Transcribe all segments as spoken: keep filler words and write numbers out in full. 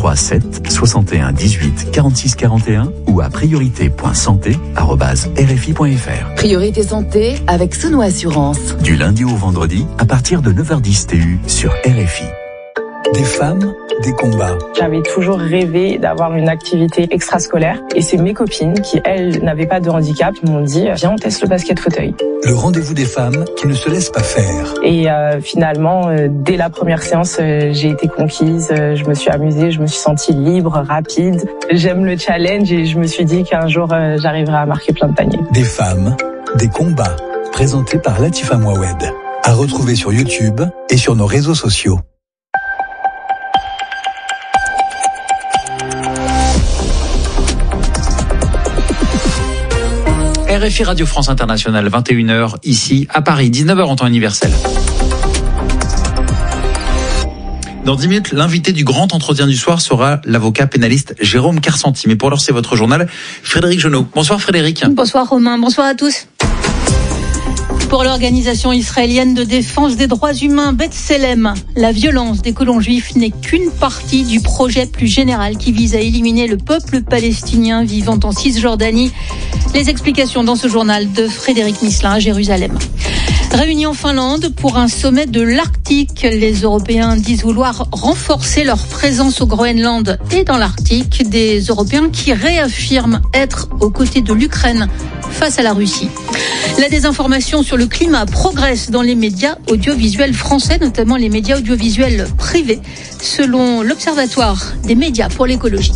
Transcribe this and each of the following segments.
trois sept soixante et un dix-huit quarante-six quarante et un ou à priorité point santé arobase r f i point f r. Priorité santé avec Sono Assurance. Du lundi au vendredi à partir de neuf heures dix T U sur R F I. Des femmes, des combats. J'avais toujours rêvé d'avoir une activité extrascolaire et c'est mes copines qui, elles, n'avaient pas de handicap, qui m'ont dit « Viens, on teste le basket fauteuil ». Le rendez-vous des femmes qui ne se laissent pas faire. Et euh, finalement, euh, dès la première séance, euh, j'ai été conquise, euh, je me suis amusée, je me suis sentie libre, rapide. J'aime le challenge et je me suis dit qu'un jour, euh, j'arriverai à marquer plein de paniers. Des femmes, des combats. Présenté par Latifa Mouawed. À retrouver sur YouTube et sur nos réseaux sociaux. R F I Radio France Internationale, vingt et une heures, ici à Paris, dix-neuf heures en temps universel. Dans dix minutes, l'invité du grand entretien du soir sera l'avocat pénaliste Jérôme Karsanti. Mais pour l'heure, c'est votre journal, Frédéric Genot. Bonsoir Frédéric. Bonsoir Romain, bonsoir à tous. Pour l'organisation israélienne de défense des droits humains B'Tselem, la violence des colons juifs n'est qu'une partie du projet plus général qui vise à éliminer le peuple palestinien vivant en Cisjordanie. Les explications dans ce journal de Frédéric Misselin à Jérusalem. Réunis en Finlande pour un sommet de l'Arctique, les Européens disent vouloir renforcer leur présence au Groenland et dans l'Arctique. Des Européens qui réaffirment être aux côtés de l'Ukraine face à la Russie. La désinformation sur le climat progresse dans les médias audiovisuels français, notamment les médias audiovisuels privés, selon l'Observatoire des médias pour l'écologie.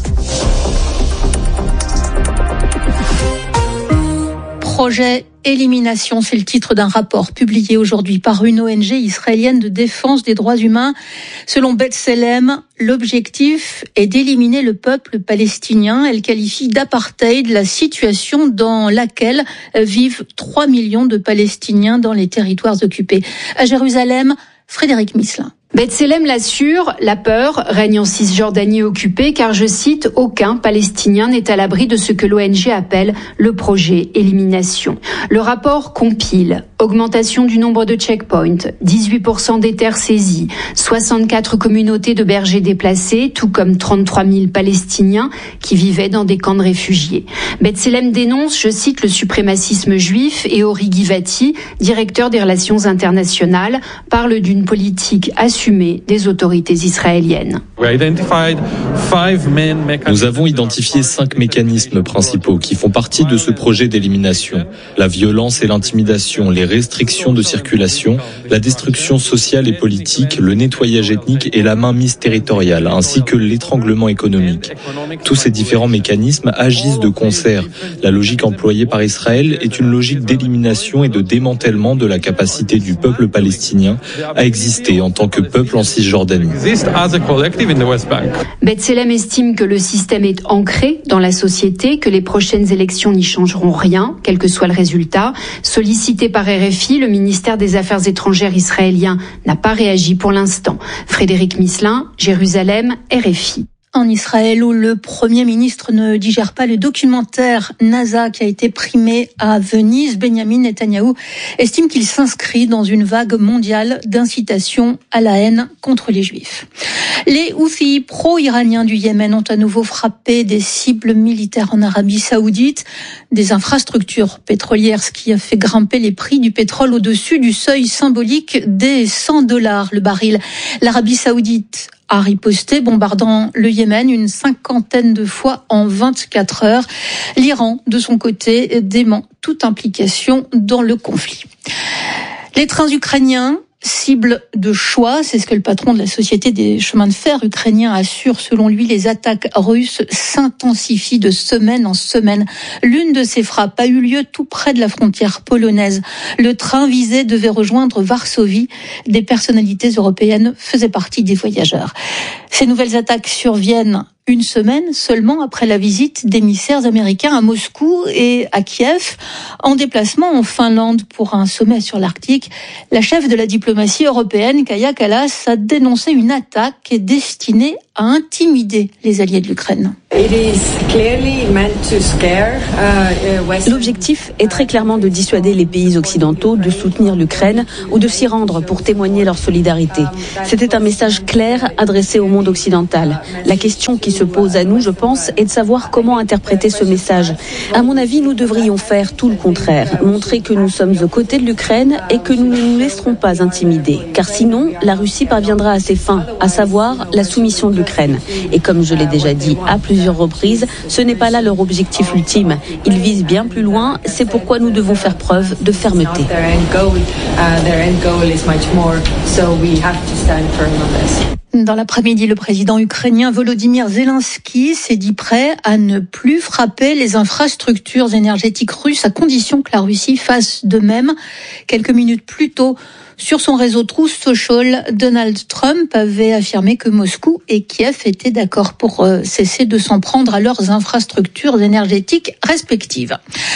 Projet Élimination, c'est le titre d'un rapport publié aujourd'hui par une O N G israélienne de défense des droits humains. Selon B'Tselem, l'objectif est d'éliminer le peuple palestinien. Elle qualifie d'apartheid la situation dans laquelle vivent trois millions de Palestiniens dans les territoires occupés. À Jérusalem, Frédéric Misselin. B'Tselem l'assure, la peur règne en Cisjordanie occupée car, je cite, aucun Palestinien n'est à l'abri de ce que l'O N G appelle le projet élimination. Le rapport compile augmentation du nombre de checkpoints, dix-huit pour cent des terres saisies, soixante-quatre communautés de bergers déplacés, tout comme trente-trois mille Palestiniens qui vivaient dans des camps de réfugiés. B'Tselem dénonce, je cite, le suprémacisme juif et Ori Givati, directeur des relations internationales, parle d'une politique assumée des autorités israéliennes. Nous avons identifié cinq mécanismes principaux qui font partie de ce projet d'élimination. La violence et l'intimidation, les restrictions de circulation, la destruction sociale et politique, le nettoyage ethnique et la mainmise territoriale, ainsi que l'étranglement économique. Tous ces différents mécanismes agissent de concert. La logique employée par Israël est une logique d'élimination et de démantèlement de la capacité du peuple palestinien à exister en tant que peuple en Cisjordanie. B'Tselem estime que le système est ancré dans la société, que les prochaines élections n'y changeront rien, quel que soit le résultat. Sollicité par R F I, le ministère des Affaires étrangères israélien n'a pas réagi pour l'instant. Frédéric Misselin, Jérusalem, R F I. En Israël, où le Premier ministre ne digère pas le documentaire NASA qui a été primé à Venise, Benjamin Netanyahou estime qu'il s'inscrit dans une vague mondiale d'incitation à la haine contre les Juifs. Les Houthis pro-iraniens du Yémen ont à nouveau frappé des cibles militaires en Arabie Saoudite, des infrastructures pétrolières, ce qui a fait grimper les prix du pétrole au-dessus du seuil symbolique des cent dollars le baril. L'Arabie Saoudite a riposté, bombardant le Yémen une cinquantaine de fois en vingt-quatre heures. L'Iran, de son côté, dément toute implication dans le conflit. Les trains ukrainiens, cible de choix, c'est ce que le patron de la Société des chemins de fer ukrainien assure. Selon lui, les attaques russes s'intensifient de semaine en semaine. L'une de ces frappes a eu lieu tout près de la frontière polonaise. Le train visé devait rejoindre Varsovie. Des personnalités européennes faisaient partie des voyageurs. Ces nouvelles attaques surviennent une semaine seulement après la visite d'émissaires américains à Moscou et à Kiev, en déplacement en Finlande pour un sommet sur l'Arctique. La chef de la diplomatie européenne, Kaja Kallas, a dénoncé une attaque destinée à intimider les alliés de l'Ukraine. L'objectif est très clairement de dissuader les pays occidentaux de soutenir l'Ukraine ou de s'y rendre pour témoigner leur solidarité. C'était un message clair adressé au monde occidental. La question qui se pose à nous, je pense, est de savoir comment interpréter ce message. À mon avis, nous devrions faire tout le contraire, montrer que nous sommes aux côtés de l'Ukraine et que nous ne nous laisserons pas intimider. Car sinon, la Russie parviendra à ses fins, à savoir la soumission de l'Ukraine. Et comme je l'ai déjà dit à plusieurs reprises, ce n'est pas là leur objectif ultime. Ils visent bien plus loin, c'est pourquoi nous devons faire preuve de fermeté. Dans l'après-midi, le président ukrainien Volodymyr Zelensky s'est dit prêt à ne plus frapper les infrastructures énergétiques russes à condition que la Russie fasse de même. Quelques minutes plus tôt, sur son réseau Truth Social, Donald Trump avait affirmé que Moscou et Kiev étaient d'accord pour cesser de s'en prendre à leurs infrastructures énergétiques respectives.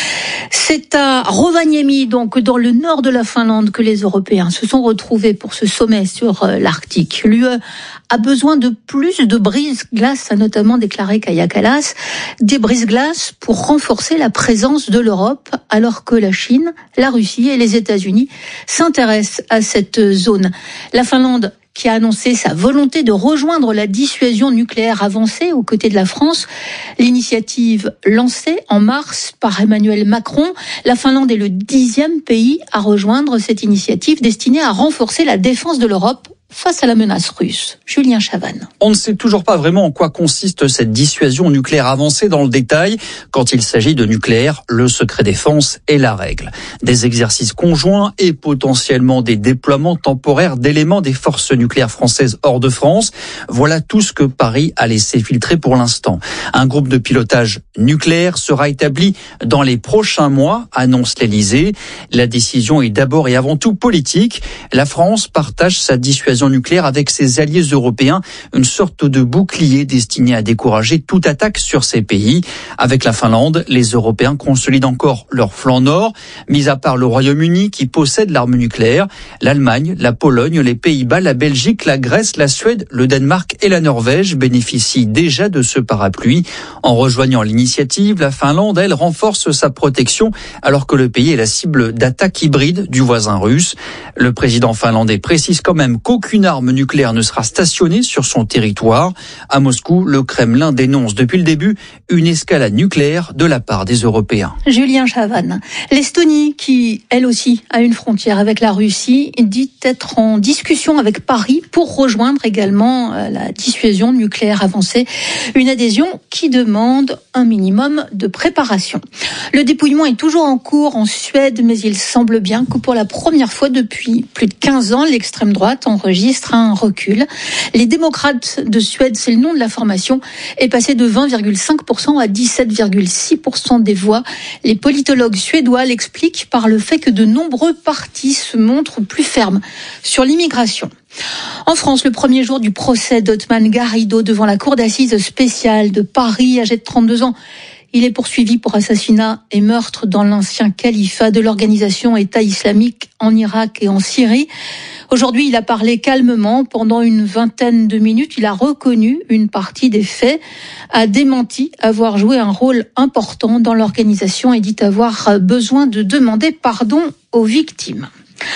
C'est à Rovaniemi, donc dans le nord de la Finlande, que les Européens se sont retrouvés pour ce sommet sur l'Arctique. L'U E a besoin de plus de brise-glace, a notamment déclaré Kaja Kallas, des brise-glace pour renforcer la présence de l'Europe, alors que la Chine, la Russie et les États-Unis s'intéressent à cette zone. La Finlande, qui a annoncé sa volonté de rejoindre la dissuasion nucléaire avancée aux côtés de la France. L'initiative lancée en mars par Emmanuel Macron, la Finlande est le dixième pays à rejoindre cette initiative destinée à renforcer la défense de l'Europe face à la menace russe. Julien Chavannes. On ne sait toujours pas vraiment en quoi consiste cette dissuasion nucléaire avancée dans le détail. Quand il s'agit de nucléaire, le secret défense est la règle. Des exercices conjoints et potentiellement des déploiements temporaires d'éléments des forces nucléaires françaises hors de France. Voilà tout ce que Paris a laissé filtrer pour l'instant. Un groupe de pilotage nucléaire sera établi dans les prochains mois, annonce l'Élysée. La décision est d'abord et avant tout politique. La France partage sa dissuasion nucléaire avec ses alliés européens, une sorte de bouclier destiné à décourager toute attaque sur ces pays. Avec la Finlande, les Européens consolident encore leur flanc nord, mis à part le Royaume-Uni qui possède l'arme nucléaire, l'Allemagne, la Pologne, les Pays-Bas, la Belgique, la Grèce, la Suède, le Danemark et la Norvège bénéficient déjà de ce parapluie. En rejoignant l'initiative, la Finlande, elle, renforce sa protection alors que le pays est la cible d'attaques hybrides du voisin russe. Le président finlandais précise quand même qu'aucune Aucune arme nucléaire ne sera stationnée sur son territoire. À Moscou, le Kremlin dénonce depuis le début une escalade nucléaire de la part des Européens. Julien Chavannes. L'Estonie, qui elle aussi a une frontière avec la Russie, dit être en discussion avec Paris pour rejoindre également la dissuasion nucléaire avancée. Une adhésion qui demande un minimum de préparation. Le dépouillement est toujours en cours en Suède, mais il semble bien que pour la première fois depuis plus de quinze ans, l'extrême droite enregistre un recul. Les démocrates de Suède, c'est le nom de la formation, est passé de vingt virgule cinq pour cent à dix-sept virgule six pour cent des voix. Les politologues suédois l'expliquent par le fait que de nombreux partis se montrent plus fermes sur l'immigration. En France, le premier jour du procès d'Othman Garrido devant la cour d'assises spéciale de Paris, âgé de trente-deux ans. Il est poursuivi pour assassinat et meurtre dans l'ancien califat de l'organisation État islamique en Irak et en Syrie. Aujourd'hui, il a parlé calmement pendant une vingtaine de minutes. Il a reconnu une partie des faits, a démenti avoir joué un rôle important dans l'organisation et dit avoir besoin de demander pardon aux victimes.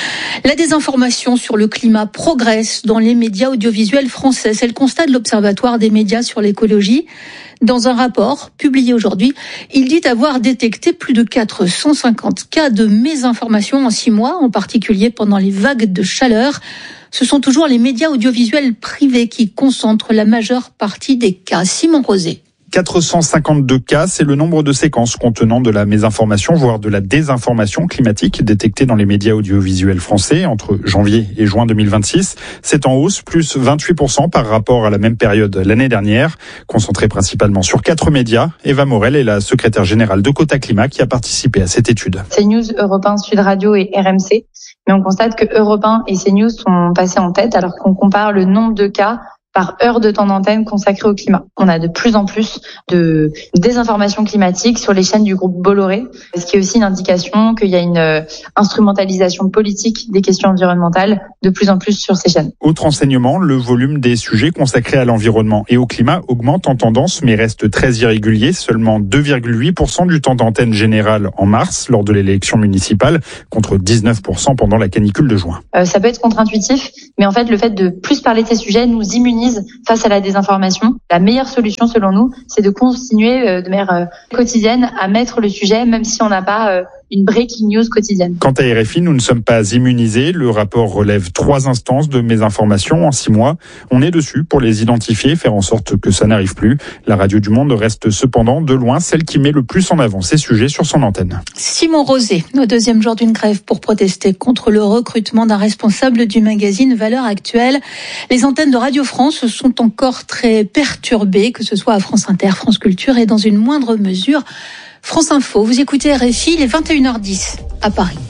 La désinformation sur le climat progresse dans les médias audiovisuels français. C'est le constat de l'Observatoire des médias sur l'écologie. Dans un rapport publié aujourd'hui, il dit avoir détecté plus de quatre cent cinquante cas de mésinformation en six mois, en particulier pendant les vagues de chaleur. Ce sont toujours les médias audiovisuels privés qui concentrent la majeure partie des cas. Simon Rosé. quatre cent cinquante-deux cas, c'est le nombre de séquences contenant de la mésinformation, voire de la désinformation climatique détectée dans les médias audiovisuels français entre janvier et juin deux mille vingt-six. C'est en hausse, plus vingt-huit pour cent par rapport à la même période l'année dernière, concentrée principalement sur quatre médias. Eva Morel est la secrétaire générale de Quota Climat qui a participé à cette étude. CNews, Europe un, Sud Radio et R M C. Mais on constate que Europe un et CNews sont passés en tête alors qu'on compare le nombre de cas par heure de temps d'antenne consacré au climat. On a de plus en plus de désinformation climatique sur les chaînes du groupe Bolloré, ce qui est aussi une indication qu'il y a une instrumentalisation politique des questions environnementales de plus en plus sur ces chaînes. Autre enseignement, le volume des sujets consacrés à l'environnement et au climat augmente en tendance mais reste très irrégulier. Seulement deux virgule huit pour cent du temps d'antenne général en mars lors de l'élection municipale contre dix-neuf pour cent pendant la canicule de juin. Euh, ça peut être contre-intuitif, mais en fait le fait de plus parler de ces sujets nous immunise face à la désinformation. La meilleure solution selon nous, c'est de continuer de manière quotidienne à mettre le sujet, même si on n'a pas une breaking news quotidienne. Quant à R F I, nous ne sommes pas immunisés. Le rapport relève trois instances de mésinformation en six mois. On est dessus pour les identifier, faire en sorte que ça n'arrive plus. La Radio du Monde reste cependant de loin celle qui met le plus en avant ces sujets sur son antenne. Simon Rosé, au deuxième jour d'une grève pour protester contre le recrutement d'un responsable du magazine Valeurs Actuelles. Les antennes de Radio France sont encore très perturbées, que ce soit à France Inter, France Culture et dans une moindre mesure France Info. Vous écoutez R F I, il est vingt et une heures dix à Paris.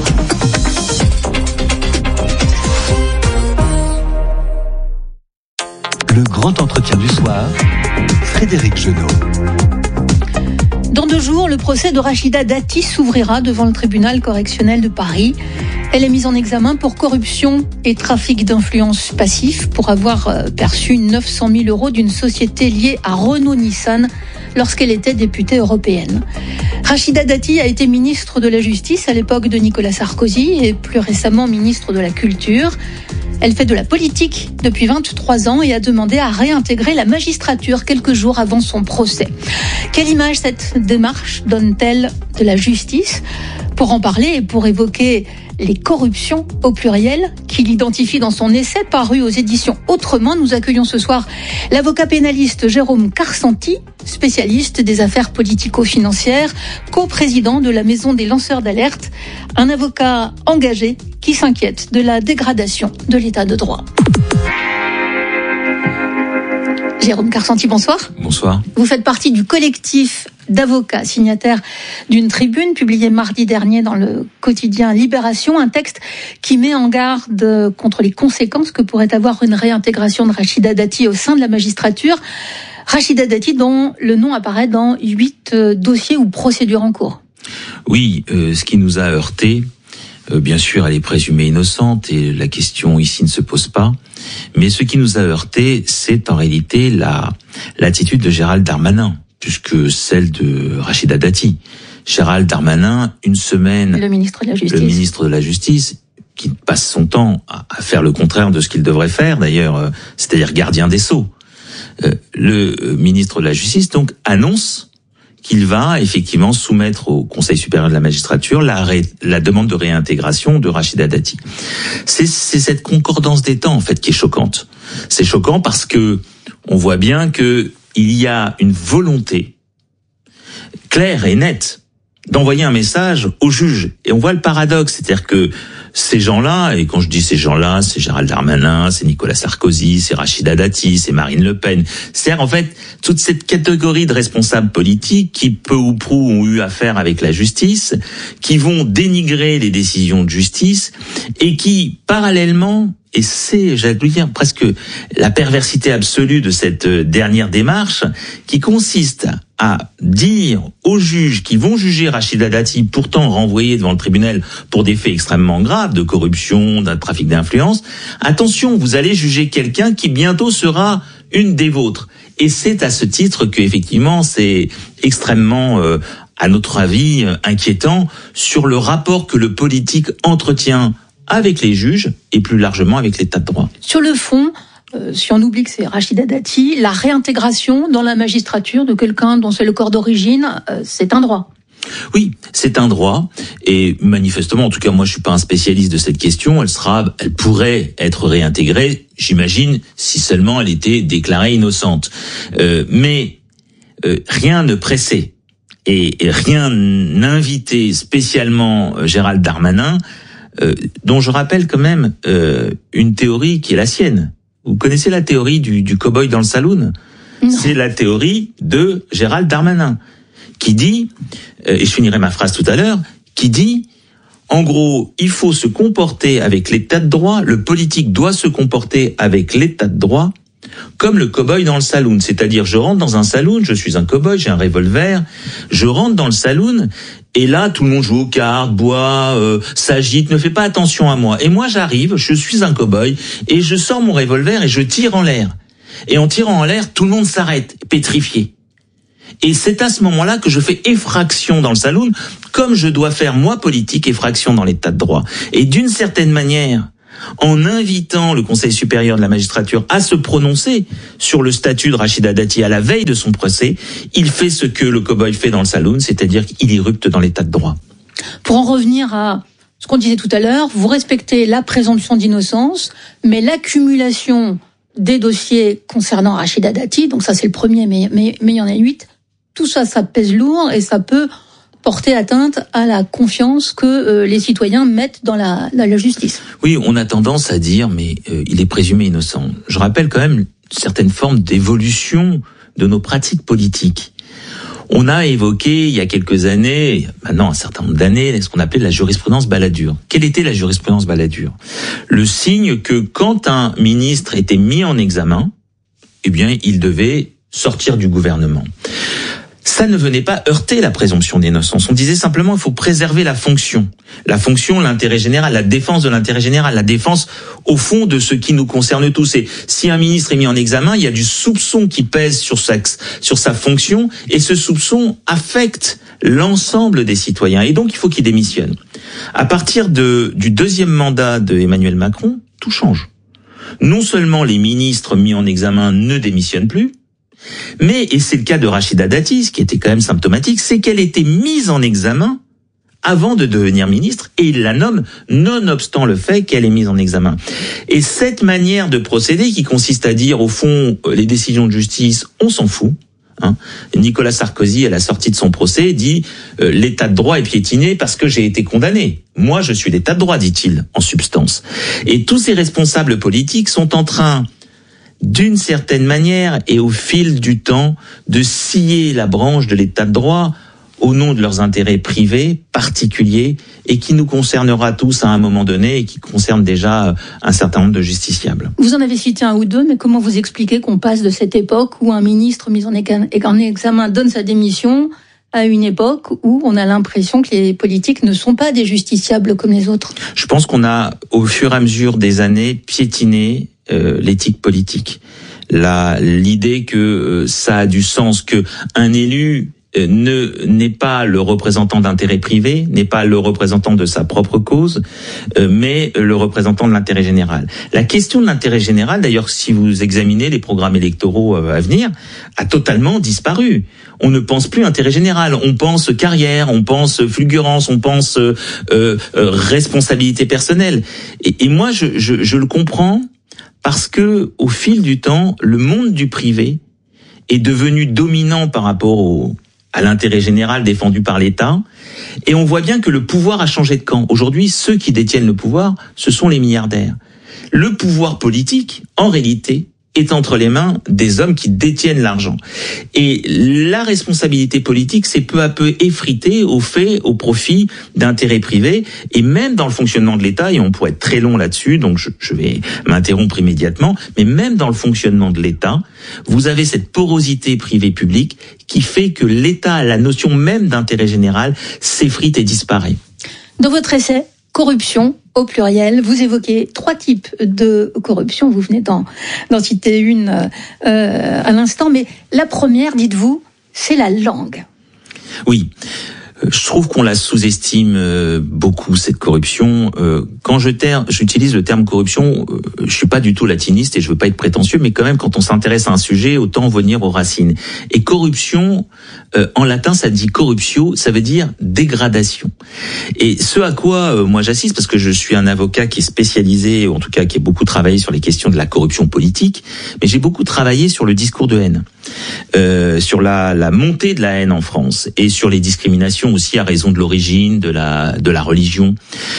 Le grand entretien du soir, Frédéric Genot. Dans deux jours, le procès de Rachida Dati s'ouvrira devant le tribunal correctionnel de Paris. Elle est mise en examen pour corruption et trafic d'influence passif pour avoir perçu neuf cent mille euros d'une société liée à Renault-Nissan lorsqu'elle était députée européenne. Rachida Dati a été ministre de la Justice à l'époque de Nicolas Sarkozy et plus récemment ministre de la Culture. Elle fait de la politique depuis vingt-trois ans et a demandé à réintégrer la magistrature quelques jours avant son procès. Quelle image cette démarche donne-t-elle de la justice ? Pour en parler et pour évoquer les corruptions au pluriel qu'il identifie dans son essai paru aux éditions Autrement, nous accueillons ce soir l'avocat pénaliste Jérôme Karsanti, spécialiste des affaires politico-financières, coprésident de la Maison des lanceurs d'alerte, un avocat engagé qui s'inquiète de la dégradation de l'état de droit. Jérôme Karsanti, bonsoir. Bonsoir. Vous faites partie du collectif d'avocats signataires d'une tribune publiée mardi dernier dans le quotidien Libération, un texte qui met en garde contre les conséquences que pourrait avoir une réintégration de Rachida Dati au sein de la magistrature. Rachida Dati, dont le nom apparaît dans huit dossiers ou procédures en cours. Oui, euh, ce qui nous a heurté, euh, bien sûr, elle est présumée innocente et la question ici ne se pose pas. Mais ce qui nous a heurté, c'est en réalité la l'attitude de Gérald Darmanin, plus que celle de Rachida Dati. Gérald Darmanin, une semaine, le ministre de la Justice, le ministre de la Justice, qui passe son temps à, à faire le contraire de ce qu'il devrait faire, d'ailleurs, euh, c'est-à-dire gardien des sceaux. Euh, le ministre de la Justice donc annonce qu'il va effectivement soumettre au Conseil supérieur de la magistrature la, ré, la demande de réintégration de Rachida Dati. C'est, c'est cette concordance des temps en fait qui est choquante. C'est choquant parce que on voit bien que il y a une volonté claire et nette d'envoyer un message au juge. Et on voit le paradoxe, c'est-à-dire que ces gens-là, et quand je dis ces gens-là, c'est Gérald Darmanin, c'est Nicolas Sarkozy, c'est Rachida Dati, c'est Marine Le Pen. C'est-à-dire en fait toute cette catégorie de responsables politiques qui peu ou prou ont eu affaire avec la justice, qui vont dénigrer les décisions de justice et qui parallèlement, et c'est, j'allais dire, presque la perversité absolue de cette dernière démarche, qui consiste à dire aux juges qui vont juger Rachida Dati, pourtant renvoyée devant le tribunal pour des faits extrêmement graves de corruption, d'un trafic d'influence, attention, vous allez juger quelqu'un qui bientôt sera une des vôtres. Et c'est à ce titre que effectivement c'est extrêmement, euh, à notre avis, inquiétant sur le rapport que le politique entretient avec les juges et plus largement avec l'état de droit. Sur le fond, euh, si on oublie que c'est Rachida Dati, la réintégration dans la magistrature de quelqu'un dont c'est le corps d'origine, euh, c'est un droit. Oui, c'est un droit et manifestement, en tout cas moi je suis pas un spécialiste de cette question, elle sera, elle pourrait être réintégrée, j'imagine, si seulement elle était déclarée innocente. Euh, mais euh, rien ne pressait et, et rien n'invitait spécialement euh, Gérald Darmanin, Euh, dont je rappelle quand même euh, une théorie qui est la sienne. Vous connaissez la théorie du, du cow-boy dans le saloon ? Non. C'est la théorie de Gérald Darmanin, qui dit, euh, et je finirai ma phrase tout à l'heure, qui dit, en gros, il faut se comporter avec l'état de droit, le politique doit se comporter avec l'état de droit comme le cow-boy dans le saloon. C'est-à-dire, je rentre dans un saloon, je suis un cow-boy, j'ai un revolver, je rentre dans le saloon, et là, tout le monde joue aux cartes, boit, euh, s'agite, ne fait pas attention à moi. Et moi, j'arrive, je suis un cow-boy, et je sors mon revolver et je tire en l'air. Et en tirant en l'air, tout le monde s'arrête, pétrifié. Et c'est à ce moment-là que je fais effraction dans le saloon, comme je dois faire, moi, politique, effraction dans l'état de droit. Et d'une certaine manière, en invitant le Conseil supérieur de la magistrature à se prononcer sur le statut de Rachida Dati à la veille de son procès, il fait ce que le cow-boy fait dans le saloon, c'est-à-dire qu'il irrupte dans l'état de droit. Pour en revenir à ce qu'on disait tout à l'heure, vous respectez la présomption d'innocence, mais l'accumulation des dossiers concernant Rachida Dati, donc ça c'est le premier, mais, mais, mais il y en a huit, tout ça, ça pèse lourd et ça peut porter atteinte à la confiance que euh, les citoyens mettent dans la, la, la justice. Oui, on a tendance à dire, mais euh, il est présumé innocent. Je rappelle quand même certaines formes d'évolution de nos pratiques politiques. On a évoqué il y a quelques années, maintenant un certain nombre d'années, ce qu'on appelait la jurisprudence Balladur. Quelle était la jurisprudence Balladur ? Le signe que quand un ministre était mis en examen, eh bien, il devait sortir du gouvernement. Ça ne venait pas heurter la présomption d'innocence. On disait simplement qu'il faut préserver la fonction. La fonction, l'intérêt général, la défense de l'intérêt général, la défense au fond de ce qui nous concerne tous. Et si un ministre est mis en examen, il y a du soupçon qui pèse sur sa, sur sa fonction et ce soupçon affecte l'ensemble des citoyens. Et donc, il faut qu'il démissionne. À partir de, du deuxième mandat de Emmanuel Macron, tout change. Non seulement les ministres mis en examen ne démissionnent plus, mais, et c'est le cas de Rachida Dati, ce qui était quand même symptomatique, c'est qu'elle était mise en examen avant de devenir ministre, et il la nomme nonobstant le fait qu'elle est mise en examen. Et cette manière de procéder qui consiste à dire, au fond, les décisions de justice, on s'en fout. Hein. Nicolas Sarkozy, à la sortie de son procès, dit euh, « l'état de droit est piétiné parce que j'ai été condamné. Moi, je suis l'état de droit », dit-il, en substance. Et tous ces responsables politiques sont en train, d'une certaine manière et au fil du temps, de scier la branche de l'état de droit au nom de leurs intérêts privés, particuliers, et qui nous concernera tous à un moment donné et qui concerne déjà un certain nombre de justiciables. Vous en avez cité un ou deux, mais comment vous expliquez qu'on passe de cette époque où un ministre mis en examen donne sa démission à une époque où on a l'impression que les politiques ne sont pas des justiciables comme les autres? Je pense qu'on a, au fur et à mesure des années, piétiné euh, l'éthique politique. La, l'idée que euh, ça a du sens, que un élu ne n'est pas le représentant d'intérêts privés, n'est pas le représentant de sa propre cause, euh, mais le représentant de l'intérêt général. La question de l'intérêt général, d'ailleurs, si vous examinez les programmes électoraux euh, à venir, a totalement disparu. On ne pense plus intérêt général, on pense carrière, on pense fulgurance, on pense euh, euh, responsabilité personnelle. Et, et moi, je, je, je le comprends parce que, au fil du temps, le monde du privé est devenu dominant par rapport au à l'intérêt général défendu par l'État, et on voit bien que le pouvoir a changé de camp. Aujourd'hui, ceux qui détiennent le pouvoir, ce sont les milliardaires. Le pouvoir politique, en réalité, est entre les mains des hommes qui détiennent l'argent. Et la responsabilité politique s'est peu à peu effritée au fait, au profit d'intérêts privés, et même dans le fonctionnement de l'État, et on pourrait être très long là-dessus, donc je, je vais m'interrompre immédiatement, mais même dans le fonctionnement de l'État, vous avez cette porosité privée-publique qui fait que l'État, la notion même d'intérêt général, s'effrite et disparaît. Dans votre essai, corruption au pluriel, vous évoquez trois types de corruption. Vous venez d'en, d'en citer une euh, à l'instant, mais la première, dites-vous, c'est la langue. Oui. Je trouve qu'on la sous-estime beaucoup, cette corruption. Quand je terme, j'utilise le terme corruption, je suis pas du tout latiniste et je veux pas être prétentieux, mais quand même, quand on s'intéresse à un sujet, autant venir aux racines. Et corruption, en latin, ça dit corruptio, ça veut dire dégradation. Et ce à quoi moi j'assiste, parce que je suis un avocat qui est spécialisé, ou en tout cas qui a beaucoup travaillé sur les questions de la corruption politique, mais j'ai beaucoup travaillé sur le discours de haine, euh, sur la, la montée de la haine en France et sur les discriminations aussi à raison de l'origine, de la de la religion.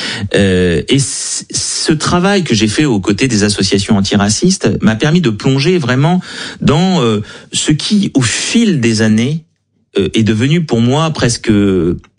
Euh, et c- ce travail que j'ai fait aux côtés des associations antiracistes m'a permis de plonger vraiment dans euh, ce qui, au fil des années, euh, est devenu pour moi presque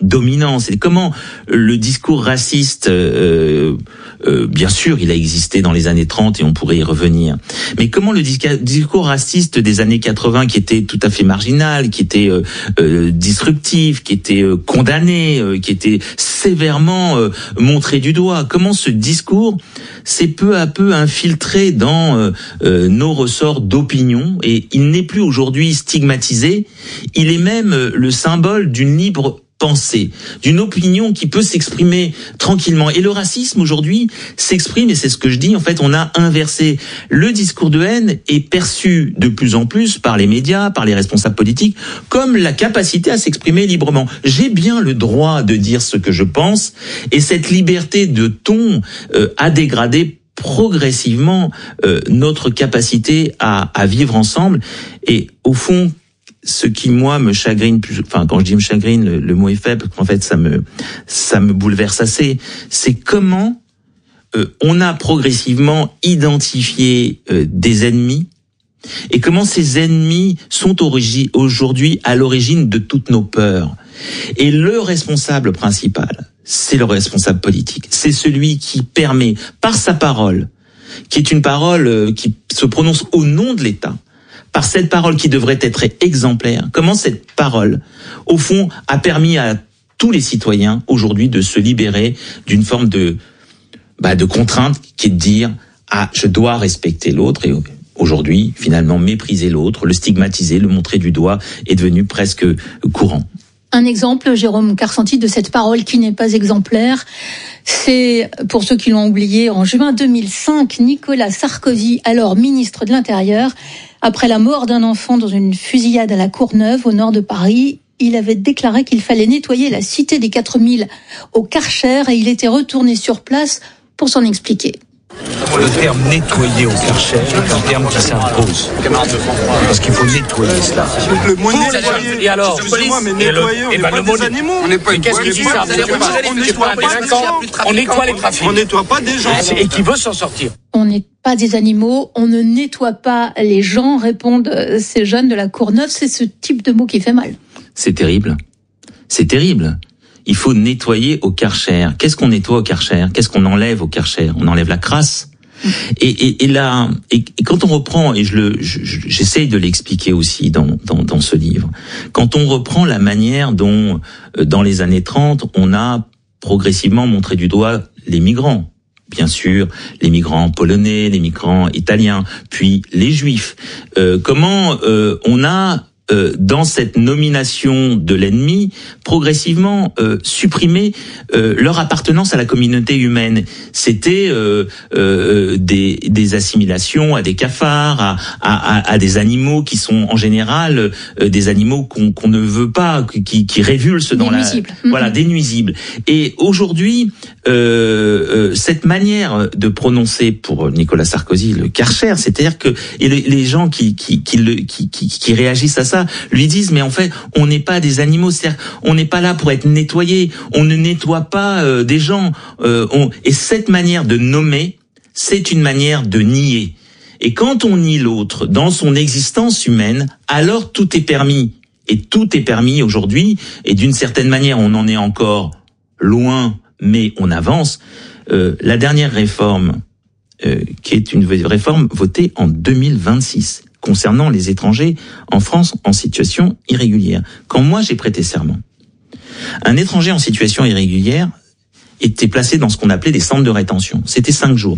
dominant. C'est comment le discours raciste, euh, euh, bien sûr, il a existé dans les années trente et on pourrait y revenir. Mais comment le discours raciste des années quatre-vingts, qui était tout à fait marginal, qui était euh, euh, disruptif, qui était euh, condamné, euh, qui était sévèrement euh, montré du doigt, comment ce discours s'est peu à peu infiltré dans euh, euh, nos ressorts d'opinion, et il n'est plus aujourd'hui stigmatisé, il est même euh, le symbole d'une libre pensée, d'une opinion qui peut s'exprimer tranquillement. Et le racisme aujourd'hui s'exprime, et c'est ce que je dis, en fait, on a inversé. Le discours de haine est perçu de plus en plus par les médias, par les responsables politiques, comme la capacité à s'exprimer librement. J'ai bien le droit de dire ce que je pense, et cette liberté de ton euh, a dégradé progressivement euh, notre capacité à, à vivre ensemble. Et au fond, ce qui, moi, me chagrine plus, enfin, quand je dis me chagrine, le, le mot est faible, parce qu'en fait, ça me, ça me bouleverse assez, c'est comment euh, on a progressivement identifié euh, des ennemis, et comment ces ennemis sont origi- aujourd'hui à l'origine de toutes nos peurs. Et le responsable principal, c'est le responsable politique. C'est celui qui permet, par sa parole, qui est une parole euh, qui se prononce au nom de l'État, par cette parole qui devrait être exemplaire, comment cette parole, au fond, a permis à tous les citoyens aujourd'hui de se libérer d'une forme de, bah, de contrainte qui est de dire « Ah, je dois respecter l'autre » et aujourd'hui, finalement, mépriser l'autre, le stigmatiser, le montrer du doigt est devenu presque courant. Un exemple, Jérôme Karsanti, de cette parole qui n'est pas exemplaire, c'est, pour ceux qui l'ont oublié, en juin deux mille cinq, Nicolas Sarkozy, alors ministre de l'Intérieur, après la mort d'un enfant dans une fusillade à la Courneuve, au nord de Paris, il avait déclaré qu'il fallait nettoyer la cité des quatre mille au Karcher, et il était retourné sur place pour s'en expliquer. Le terme nettoyer au Karcher est un terme qui s'impose. Parce qu'il faut nettoyer cela. Le mot nettoyer. Et alors, excusez-moi, mais nettoyer, on n'est pas des animaux. On n'est pas une Qu'est-ce qui dit ça? On nettoie pas des gens. On nettoie les trafics. On nettoie pas des gens. Et qui veut s'en sortir. On n'est pas des animaux, on ne nettoie pas les gens, répondent ces jeunes de la Courneuve. C'est ce type de mot qui fait mal. C'est terrible. C'est terrible. Il faut nettoyer au Karcher. Qu'est-ce qu'on nettoie au Karcher? Qu'est-ce qu'on enlève au Karcher? On enlève la crasse. Et, et, et là, et, et quand on reprend, et je le, je, j'essaye de l'expliquer aussi dans, dans, dans ce livre, quand on reprend la manière dont, dans les années trente, on a progressivement montré du doigt les migrants. Bien sûr, les migrants polonais, les migrants italiens, puis les juifs. Euh, comment euh, on a Euh, dans cette nomination de l'ennemi, progressivement euh, supprimer euh, leur appartenance à la communauté humaine. C'était euh, euh, des, des assimilations à des cafards, à, à, à des animaux qui sont en général euh, des animaux qu'on, qu'on ne veut pas, qui, qui révulsent dans la... Mmh. Voilà, des nuisibles. Et aujourd'hui, euh, euh, cette manière de prononcer pour Nicolas Sarkozy le Karcher, c'est-à-dire que et les, les gens qui, qui, qui, le, qui, qui, qui réagissent à ça, lui disent mais en fait on n'est pas des animaux, c'est-à-dire on n'est pas là pour être nettoyé, on ne nettoie pas euh, des gens, euh, on... et cette manière de nommer, c'est une manière de nier. Et quand on nie l'autre dans son existence humaine, alors tout est permis. Et tout est permis aujourd'hui, et d'une certaine manière on en est encore loin, mais on avance. Euh, la dernière réforme, euh, qui est une réforme votée en deux mille vingt-six, concernant les étrangers en France en situation irrégulière. Quand moi j'ai prêté serment, un étranger en situation irrégulière était placé dans ce qu'on appelait des centres de rétention. C'était cinq jours.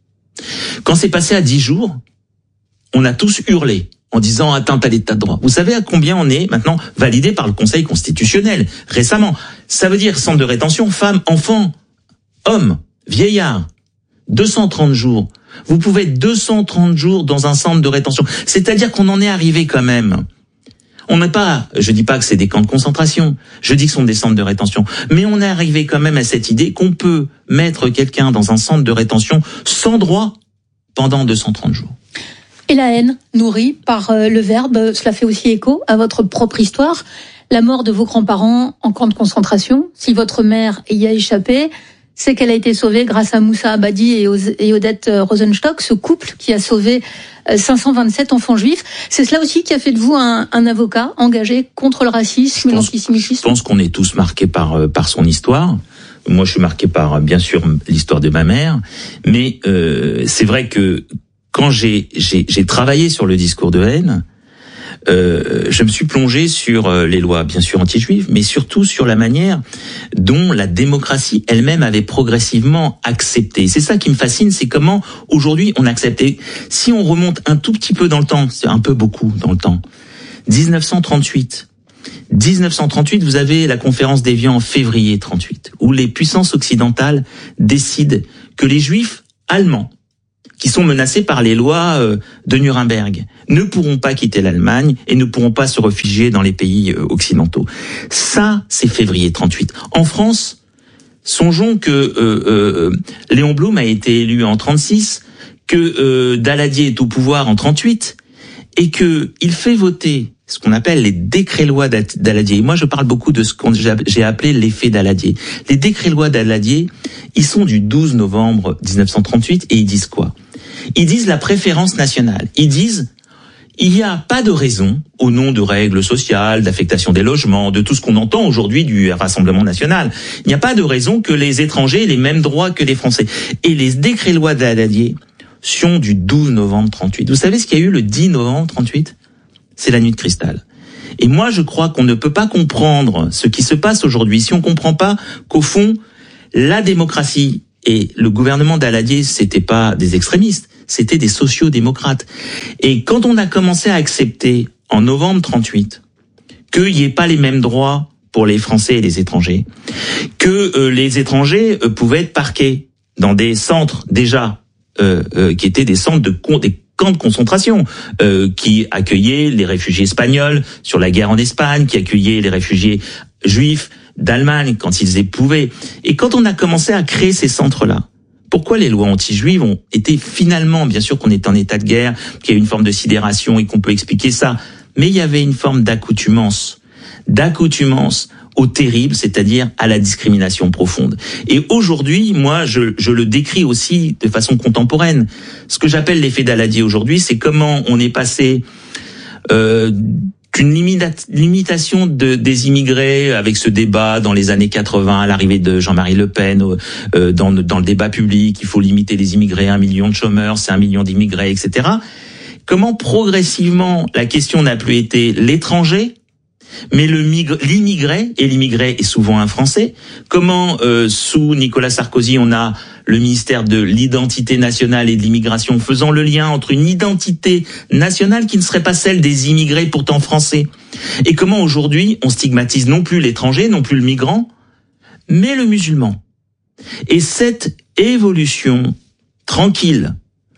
Quand c'est passé à dix jours, on a tous hurlé en disant atteinte à l'état de droit. Vous savez à combien on est maintenant validé par le Conseil constitutionnel récemment? Ça veut dire centre de rétention, femmes, enfants, hommes, vieillards. deux cent trente jours. Vous pouvez être deux cent trente jours dans un centre de rétention. C'est-à-dire qu'on en est arrivé quand même. On n'est pas, je dis pas que c'est des camps de concentration, je dis que ce sont des centres de rétention, mais on est arrivé quand même à cette idée qu'on peut mettre quelqu'un dans un centre de rétention sans droit pendant deux cent trente jours. Et la haine nourrie par le verbe, cela fait aussi écho à votre propre histoire. La mort de vos grands-parents en camp de concentration, si votre mère y a échappé, c'est qu'elle a été sauvée grâce à Moussa Abadi et Odette Rosenstock, ce couple qui a sauvé cinq cent vingt-sept enfants juifs. C'est cela aussi qui a fait de vous un, un avocat engagé contre le racisme et l'antisémitisme. Je pense qu'on est tous marqués par, par son histoire. Moi, je suis marqué par, bien sûr, l'histoire de ma mère. Mais euh, c'est vrai que quand j'ai, j'ai, j'ai travaillé sur le discours de haine, Euh, je me suis plongé sur euh, les lois, bien sûr, anti-juives, mais surtout sur la manière dont la démocratie elle-même avait progressivement accepté. C'est ça qui me fascine, c'est comment aujourd'hui on accepte. Et si on remonte un tout petit peu dans le temps, c'est un peu beaucoup dans le temps, dix-neuf cent trente-huit. dix-neuf cent trente-huit, vous avez la conférence d'Évian en février trente-huit, où les puissances occidentales décident que les juifs allemands, qui sont menacés par les lois de Nuremberg, ne pourront pas quitter l'Allemagne et ne pourront pas se réfugier dans les pays occidentaux. Ça, c'est février trente-huit. En France, songeons que euh, euh, Léon Blum a été élu en trente-six, que euh, Daladier est au pouvoir en trente-huit, et que il fait voter ce qu'on appelle les décrets-lois Daladier. Et moi, je parle beaucoup de ce qu'on j'ai appelé l'effet Daladier. Les décrets-lois Daladier, ils sont du douze novembre dix-neuf cent trente-huit et ils disent quoi ? Ils disent la préférence nationale. Ils disent il n'y a pas de raison, au nom de règles sociales, d'affectation des logements, de tout ce qu'on entend aujourd'hui du Rassemblement national, il n'y a pas de raison que les étrangers aient les mêmes droits que les Français. Et les décrets-lois Daladier sont du douze novembre trente-huit. Vous savez ce qu'il y a eu le dix novembre trente-huit ? C'est la nuit de cristal. Et moi, je crois qu'on ne peut pas comprendre ce qui se passe aujourd'hui si on ne comprend pas qu'au fond, la démocratie et le gouvernement Daladier, c'était pas des extrémistes, c'était des sociaux-démocrates. Et quand on a commencé à accepter, en novembre trente-huit, qu'il n'y ait pas les mêmes droits pour les Français et les étrangers, que euh, les étrangers euh, pouvaient être parqués dans des centres déjà euh, euh, qui étaient des centres de con- des camps de concentration, euh, qui accueillaient les réfugiés espagnols sur la guerre en Espagne, qui accueillaient les réfugiés juifs d'Allemagne quand ils y pouvaient. Et quand on a commencé à créer ces centres-là, pourquoi les lois anti-juives ont été finalement, bien sûr qu'on est en état de guerre, qu'il y a une forme de sidération et qu'on peut expliquer ça, mais il y avait une forme d'accoutumance, d'accoutumance au terrible, c'est-à-dire à la discrimination profonde. Et aujourd'hui, moi, je, je le décris aussi de façon contemporaine. Ce que j'appelle l'effet Daladier aujourd'hui, c'est comment on est passé euh, d'une limita- limitation de, des immigrés avec ce débat dans les années quatre-vingts, à l'arrivée de Jean-Marie Le Pen, euh, dans, dans le débat public, il faut limiter les immigrés, un million de chômeurs, c'est un million d'immigrés, et cetera. Comment progressivement la question n'a plus été l'étranger, mais le migre, l'immigré, et l'immigré est souvent un Français. Comment, euh, sous Nicolas Sarkozy, on a le ministère de l'identité nationale et de l'immigration, faisant le lien entre une identité nationale qui ne serait pas celle des immigrés pourtant français. Et comment aujourd'hui, on stigmatise non plus l'étranger, non plus le migrant, mais le musulman. Et cette évolution tranquille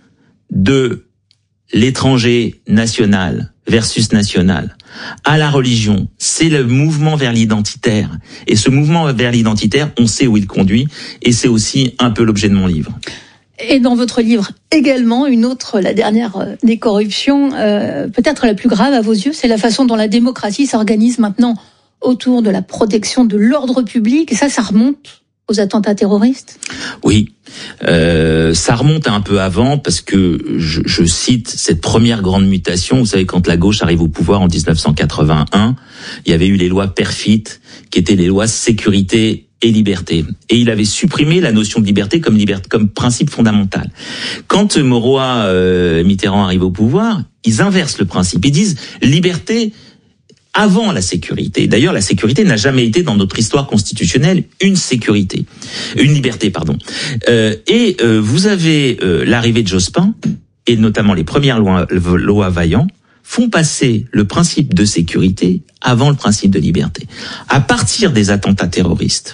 de l'étranger national versus national à la religion, c'est le mouvement vers l'identitaire. Et ce mouvement vers l'identitaire, on sait où il conduit, et c'est aussi un peu l'objet de mon livre. Et dans votre livre également, une autre, la dernière des corruptions, euh, peut-être la plus grave à vos yeux, c'est la façon dont la démocratie s'organise maintenant autour de la protection de l'ordre public. Et ça, ça remonte aux attentats terroristes ? Oui, euh, ça remonte un peu avant parce que je, je cite cette première grande mutation. Vous savez, quand la gauche arrive au pouvoir en dix-neuf cent quatre-vingt-un, il y avait eu les lois Perfit, qui étaient les lois sécurité et liberté. Et il avait supprimé la notion de liberté comme liberté, comme principe fondamental. Quand Mauroy, euh, Mitterrand arrive au pouvoir, ils inversent le principe. Ils disent liberté avant la sécurité. D'ailleurs, la sécurité n'a jamais été dans notre histoire constitutionnelle une sécurité, une liberté, pardon. Euh, et euh, vous avez euh, l'arrivée de Jospin, et notamment les premières lois, lois Vaillant, font passer le principe de sécurité avant le principe de liberté. À partir des attentats terroristes,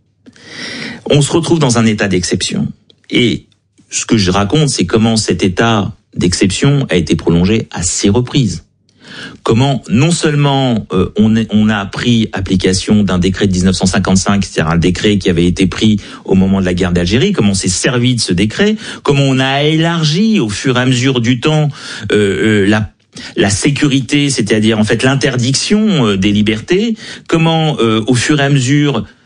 on se retrouve dans un état d'exception. Et ce que je raconte, c'est comment cet état d'exception a été prolongé à six reprises. Comment non seulement euh, on, est, on a pris application d'un décret de dix-neuf cent cinquante-cinq, c'est-à-dire un décret qui avait été pris au moment de la guerre d'Algérie, comment on s'est servi de ce décret, comment on a élargi au fur et à mesure du temps euh, euh, la la sécurité, c'est-à-dire en fait l'interdiction euh, des libertés, comment euh, au fur et à mesure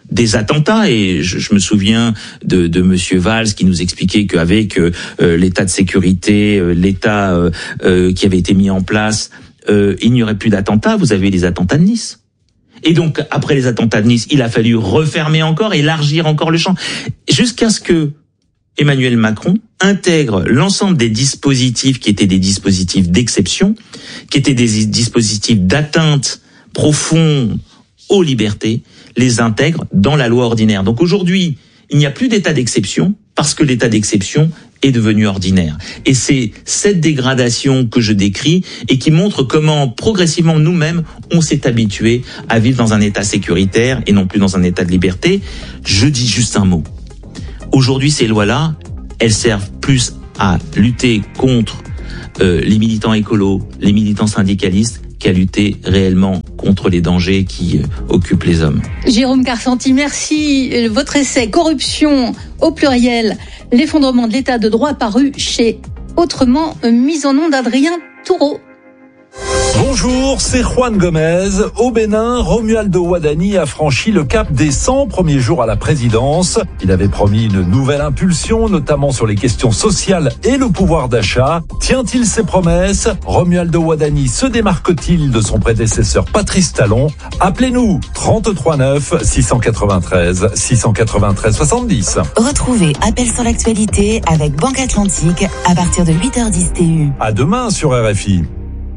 des attentats, et je, je me souviens de, de Monsieur Valls qui nous expliquait qu'avec euh, l'état de sécurité, euh, l'état euh, euh, qui avait été mis en place, euh, il n'y aurait plus d'attentats. Vous avez les attentats de Nice. Et donc, après les attentats de Nice, il a fallu refermer encore, élargir encore le champ, jusqu'à ce que Emmanuel Macron intègre l'ensemble des dispositifs qui étaient des dispositifs d'exception, qui étaient des dispositifs d'atteinte profonde aux libertés, les intègre dans la loi ordinaire. Donc aujourd'hui, il n'y a plus d'état d'exception parce que l'état d'exception est devenu ordinaire. Et c'est cette dégradation que je décris et qui montre comment progressivement nous-mêmes on s'est habitué à vivre dans un état sécuritaire et non plus dans un état de liberté. Je dis juste un mot. Aujourd'hui, ces lois-là, elles servent plus à lutter contre euh, les militants écolos, les militants syndicalistes, qu'à lutter réellement contre les dangers qui euh, occupent les hommes. Jérôme Carsanti, merci. Votre essai « Corruption au pluriel, l'effondrement de l'état de droit » paru chez Autrement, mise en nom d'Adrien Toureau. Bonjour, c'est Juan Gomez. Au Bénin, Romualdo Wadani a franchi le cap des cent premiers jours à la présidence. Il avait promis une nouvelle impulsion, notamment sur les questions sociales et le pouvoir d'achat. Tient-il ses promesses? Romualdo Wadani se démarque-t-il de son prédécesseur Patrice Talon? Appelez-nous trente-trois neuf six cent quatre-vingt-treize six cent quatre-vingt-treize soixante-dix. Retrouvez Appel sur l'actualité avec Banque Atlantique à partir de huit heures dix T U. À demain sur R F I.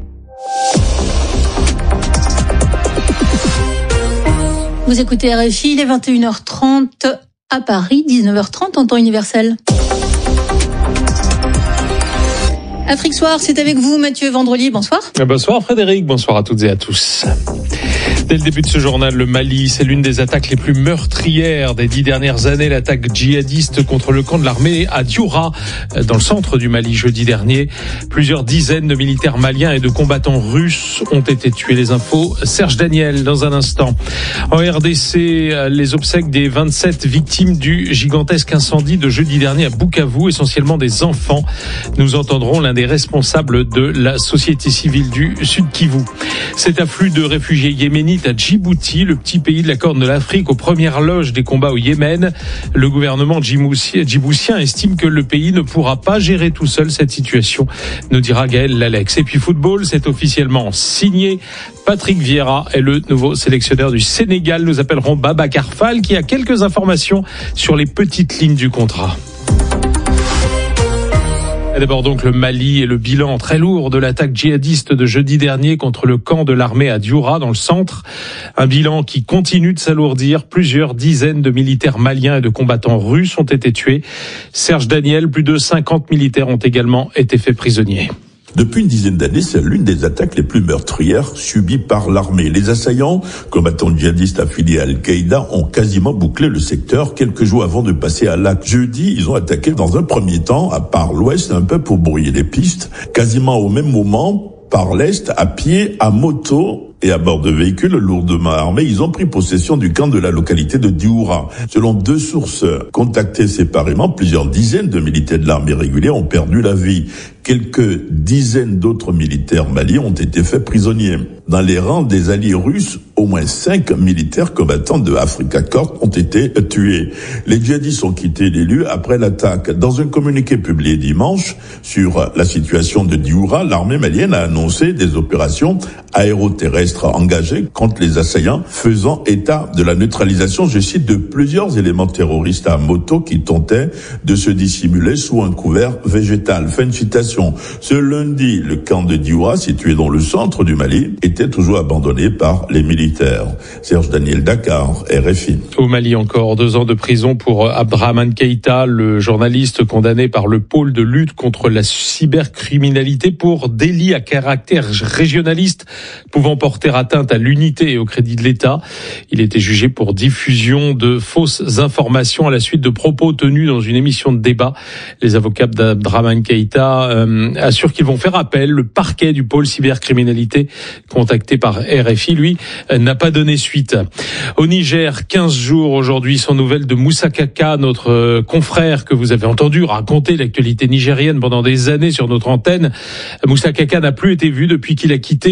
Vous écoutez R F I, il est vingt et une heures trente à Paris, dix-neuf heures trente en temps universel. Afrique Soir, c'est avec vous Mathieu Vendredi, bonsoir. Bonsoir Frédéric, bonsoir à toutes et à tous. Dès le début de ce journal, le Mali, c'est l'une des attaques les plus meurtrières des dix dernières années. L'attaque djihadiste contre le camp de l'armée à Dioura, dans le centre du Mali, jeudi dernier. Plusieurs dizaines de militaires maliens et de combattants russes ont été tués. Les infos, Serge Daniel, dans un instant. En R D C, les obsèques des vingt-sept victimes du gigantesque incendie de jeudi dernier à Bukavu, essentiellement des enfants. Nous entendrons l'un des responsables de la société civile du Sud Kivu. Cet afflux de réfugiés yéménites à Djibouti, le petit pays de la Corne de l'Afrique, aux premières loges des combats au Yémen. Le gouvernement djiboutien estime que le pays ne pourra pas gérer tout seul cette situation, nous dira Gaël Lalex. Et puis football, c'est officiellement signé. Patrick Vieira est le nouveau sélectionneur du Sénégal. Nous appellerons Babacar Fall qui a quelques informations sur les petites lignes du contrat. D'abord donc le Mali et le bilan très lourd de l'attaque djihadiste de jeudi dernier contre le camp de l'armée à Dioura dans le centre. Un bilan qui continue de s'alourdir. Plusieurs dizaines de militaires maliens et de combattants russes ont été tués. Serge Daniel, plus de cinquante militaires ont également été faits prisonniers. Depuis une dizaine d'années, c'est l'une des attaques les plus meurtrières subies par l'armée. Les assaillants, combattants djihadistes affiliés à Al-Qaïda, ont quasiment bouclé le secteur quelques jours avant de passer à l'acte. Jeudi, ils ont attaqué dans un premier temps, à part l'ouest, un peu pour brouiller les pistes. Quasiment au même moment, par l'est, à pied, à moto et à bord de véhicules lourdement armés, ils ont pris possession du camp de la localité de Dioura. Selon deux sources contactées séparément, plusieurs dizaines de militaires de l'armée régulière ont perdu la vie. Quelques dizaines d'autres militaires maliens ont été faits prisonniers. Dans les rangs des alliés russes, au moins cinq militaires combattants de Africa Corps ont été tués. Les djihadistes ont quitté les lieux après l'attaque. Dans un communiqué publié dimanche sur la situation de Dioura, l'armée malienne a annoncé des opérations aéroterrestres engagées contre les assaillants, faisant état de la neutralisation, je cite, de plusieurs éléments terroristes à moto qui tentaient de se dissimuler sous un couvert végétal. Fin de citation. Ce lundi, le camp de Dioura, situé dans le centre du Mali, était toujours abandonné par les militaires. Serge Daniel, Dakar, R F I. Au Mali encore, deux ans de prison pour Abdrahmane Keïta, le journaliste condamné par le pôle de lutte contre la cybercriminalité pour délit à caractère régionaliste pouvant porter atteinte à l'unité et au crédit de l'État. Il était jugé pour diffusion de fausses informations à la suite de propos tenus dans une émission de débat. Les avocats d'Abdrahmane Keïta euh, assurent qu'ils vont faire appel. Le parquet du pôle cybercriminalité, contacté par R F I, lui, euh, n'a pas donné suite. Au Niger, quinze jours aujourd'hui, sans nouvelles de Moussa Kaka, notre euh, confrère que vous avez entendu raconter l'actualité nigérienne pendant des années sur notre antenne. Moussa Kaka n'a plus été vu depuis qu'il a quitté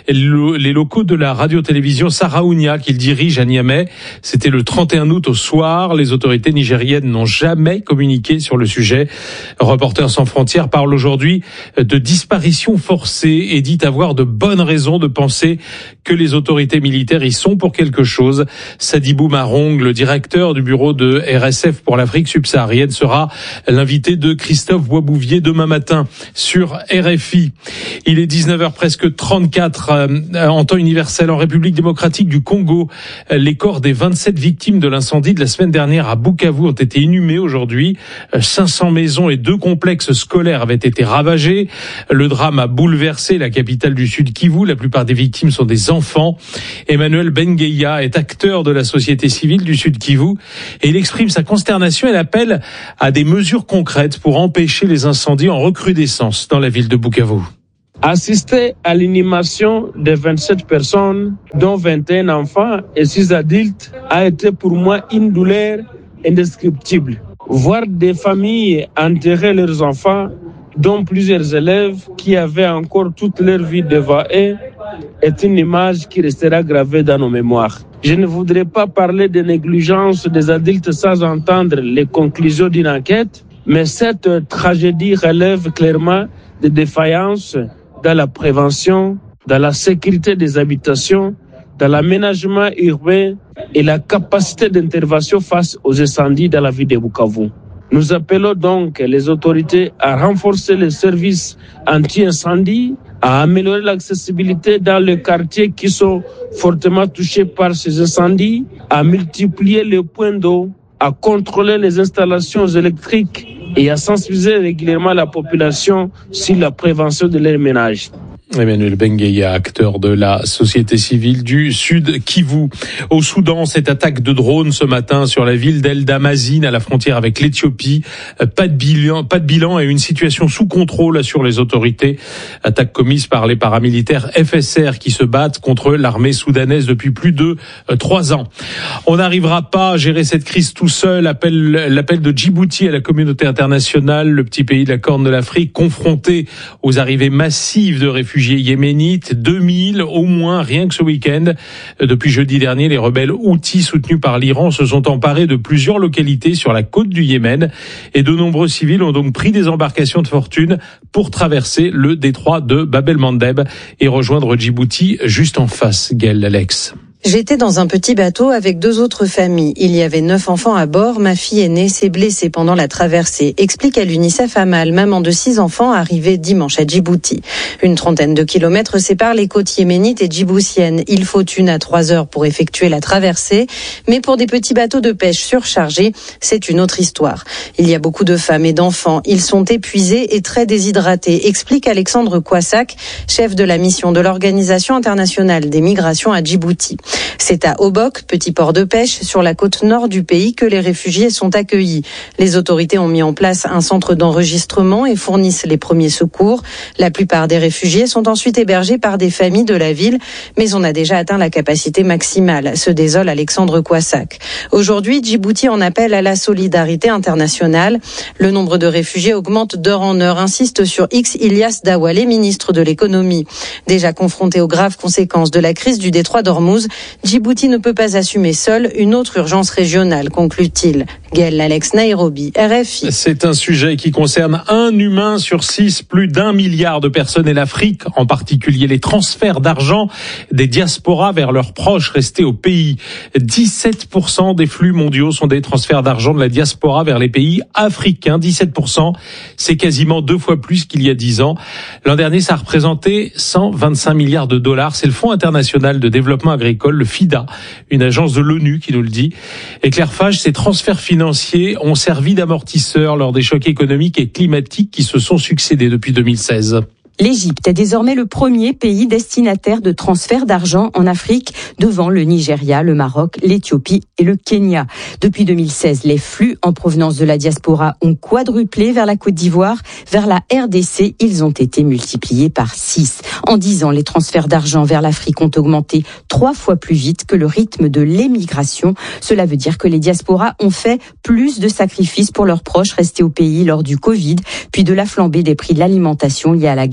les locaux de la radio-télévision Sahraounia qu'il dirige à Niamey. C'était le trente et un août au soir. Les autorités nigériennes n'ont jamais communiqué sur le sujet. Reporters sans frontières parle aujourd'hui de disparition forcée et dit avoir de bonnes raisons de penser que les autorités militaires y sont pour quelque chose. Sadibou Marong, le directeur du bureau de R S F pour l'Afrique subsaharienne, sera l'invité de Christophe Boisbouvier demain matin sur R F I. Il est dix-neuf heures presque trente-quatre euh, en temps universel en République démocratique du Congo. Les corps des vingt-sept victimes de l'incendie de la semaine dernière à Bukavu ont été inhumés aujourd'hui. cinq cents maisons et deux complexes scolaires avaient été ravagés. Le drame a bouleversé la capitale du Sud Kivu. La plupart des victimes sont des enfants. Emmanuel Bengeya est acteur de la société civile du Sud Kivu et il exprime sa consternation et l'appelle à des mesures concrètes pour empêcher les incendies en recrudescence dans la ville de Bukavu. Assister à l'inhumation de vingt-sept personnes, dont vingt et un enfants et six adultes, a été pour moi une douleur indescriptible. Voir des familles enterrer leurs enfants, dont plusieurs élèves qui avaient encore toute leur vie devant eux, est une image qui restera gravée dans nos mémoires. Je ne voudrais pas parler de négligence des adultes sans entendre les conclusions d'une enquête, mais cette tragédie relève clairement des défaillances dans la prévention, dans la sécurité des habitations, dans l'aménagement urbain et la capacité d'intervention face aux incendies dans la ville de Bukavu. Nous appelons donc les autorités à renforcer les services anti-incendie, à améliorer l'accessibilité dans les quartiers qui sont fortement touchés par ces incendies, à multiplier les points d'eau, à contrôler les installations électriques et à sensibiliser régulièrement la population sur la prévention de leur ménage. Emmanuel Bengeya, acteur de la société civile du Sud Kivu. Au Soudan, cette attaque de drone ce matin sur la ville d'El Damazine à la frontière avec l'Éthiopie. Pas de bilan, pas de bilan et une situation sous contrôle sur les autorités. Attaque commise par les paramilitaires F S R qui se battent contre l'armée soudanaise depuis plus de trois ans. On n'arrivera pas à gérer cette crise tout seul. Appel, l'appel de Djibouti à la communauté internationale, le petit pays de la Corne de l'Afrique confronté aux arrivées massives de réfugiés yéménites, deux mille au moins rien que ce week-end. Depuis jeudi dernier, les rebelles houthis soutenus par l'Iran se sont emparés de plusieurs localités sur la côte du Yémen et de nombreux civils ont donc pris des embarcations de fortune pour traverser le détroit de Bab el-Mandeb et rejoindre Djibouti juste en face. Gaël Alex. J'étais dans un petit bateau avec deux autres familles. Il y avait neuf enfants à bord. Ma fille aînée s'est blessée pendant la traversée. Explique à l'UNICEF Amal, maman de six enfants arrivée dimanche à Djibouti. Une trentaine de kilomètres séparent les côtes yéménites et djiboutiennes. Il faut une à trois heures pour effectuer la traversée. Mais pour des petits bateaux de pêche surchargés, c'est une autre histoire. Il y a beaucoup de femmes et d'enfants. Ils sont épuisés et très déshydratés, explique Alexandre Kouassak, chef de la mission de l'Organisation internationale des migrations à Djibouti. C'est à Obok, petit port de pêche, sur la côte nord du pays, que les réfugiés sont accueillis. Les autorités ont mis en place un centre d'enregistrement et fournissent les premiers secours. La plupart des réfugiés sont ensuite hébergés par des familles de la ville, mais on a déjà atteint la capacité maximale, se désole Alexandre Kouassak. Aujourd'hui, Djibouti en appelle à la solidarité internationale. Le nombre de réfugiés augmente d'heure en heure, insiste sur X Ilyas Dawale, ministre de l'économie. Déjà confronté aux graves conséquences de la crise du détroit d'Ormuz, Djibouti ne peut pas assumer seul une autre urgence régionale, conclut-il. Gaël Alex, Nairobi, R F I. C'est un sujet qui concerne un humain sur six, plus d'un milliard de personnes et l'Afrique, en particulier les transferts d'argent des diasporas vers leurs proches restés au pays. dix-sept pour cent des flux mondiaux sont des transferts d'argent de la diaspora vers les pays africains. dix-sept pour cent, c'est quasiment deux fois plus qu'il y a dix ans. L'an dernier, ça représentait cent vingt-cinq milliards de dollars. C'est le Fonds international de développement agricole, le FIDA, une agence de l'ONU qui nous le dit. Et Claire Fage, ces transferts financiers ont servi d'amortisseur lors des chocs économiques et climatiques qui se sont succédés depuis deux mille seize. L'Égypte est désormais le premier pays destinataire de transferts d'argent en Afrique, devant le Nigeria, le Maroc, l'Éthiopie et le Kenya. Depuis deux mille seize, les flux en provenance de la diaspora ont quadruplé vers la Côte d'Ivoire. Vers la R D C, ils ont été multipliés par six. En dix ans, les transferts d'argent vers l'Afrique ont augmenté trois fois plus vite que le rythme de l'émigration. Cela veut dire que les diasporas ont fait plus de sacrifices pour leurs proches restés au pays lors du Covid, puis de la flambée des prix de l'alimentation liée à la guerre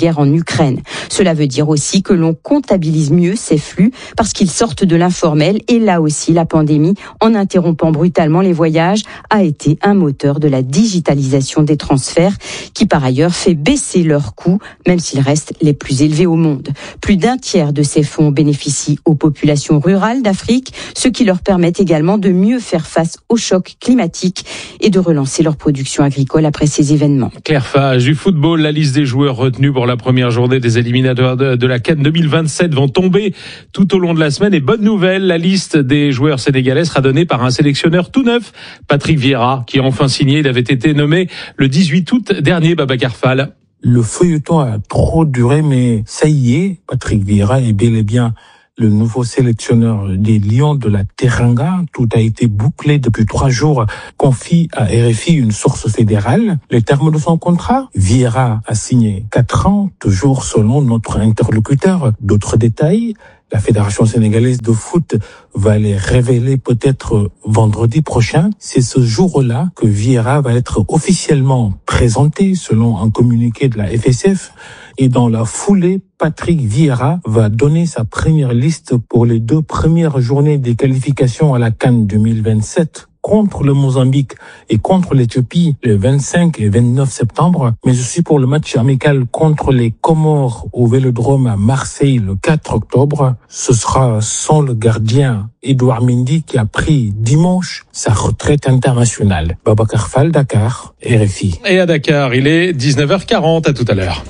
guerre en Ukraine. Cela veut dire aussi que l'on comptabilise mieux ces flux parce qu'ils sortent de l'informel et là aussi la pandémie, en interrompant brutalement les voyages, a été un moteur de la digitalisation des transferts qui par ailleurs fait baisser leurs coûts même s'ils restent les plus élevés au monde. Plus d'un tiers de ces fonds bénéficient aux populations rurales d'Afrique, ce qui leur permet également de mieux faire face au choc climatique et de relancer leur production agricole après ces événements. Claire Fage, du football, la liste des joueurs retenus pour la première journée des éliminatoires de, de la CAN deux mille vingt-sept vont tomber tout au long de la semaine. Et bonne nouvelle, la liste des joueurs sénégalais sera donnée par un sélectionneur tout neuf, Patrick Vieira, qui a enfin signé. Il avait été nommé le dix-huit août dernier, Babacar Fall. Le feuilleton a trop duré, mais ça y est, Patrick Vieira est bel et bien le nouveau sélectionneur des Lions de la Teranga. Tout a été bouclé depuis trois jours, confie à R F I une source fédérale. Les termes de son contrat, Vieira a signé quatre ans, toujours selon notre interlocuteur. D'autres détails, la Fédération sénégalaise de foot va les révéler peut-être vendredi prochain. C'est ce jour-là que Vieira va être officiellement présenté selon un communiqué de la F S F. Et dans la foulée, Patrick Vieira va donner sa première liste pour les deux premières journées des qualifications à la CAN deux mille vingt-sept contre le Mozambique et contre l'Éthiopie le vingt-cinq et vingt-neuf septembre, mais aussi pour le match amical contre les Comores au Vélodrome à Marseille le quatre octobre. Ce sera sans le gardien Edouard Mendy qui a pris dimanche sa retraite internationale. Babacar Fall, Dakar, R F I. Et à Dakar, il est dix-neuf heures quarante, à tout à l'heure.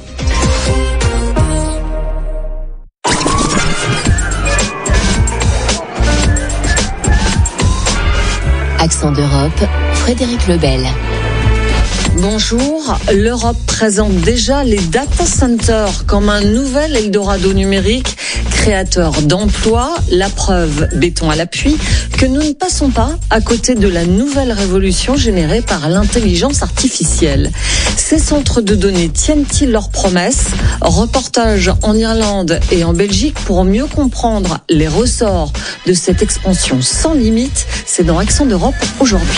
Accent d'Europe, Frédéric Lebel. Bonjour, l'Europe présente déjà les data centers comme un nouvel Eldorado numérique, créateur d'emplois, la preuve, béton à l'appui, que nous ne passons pas à côté de la nouvelle révolution générée par l'intelligence artificielle. Ces centres de données tiennent-ils leurs promesses ? Reportage en Irlande et en Belgique pour mieux comprendre les ressorts de cette expansion sans limite, c'est dans Accent d'Europe aujourd'hui.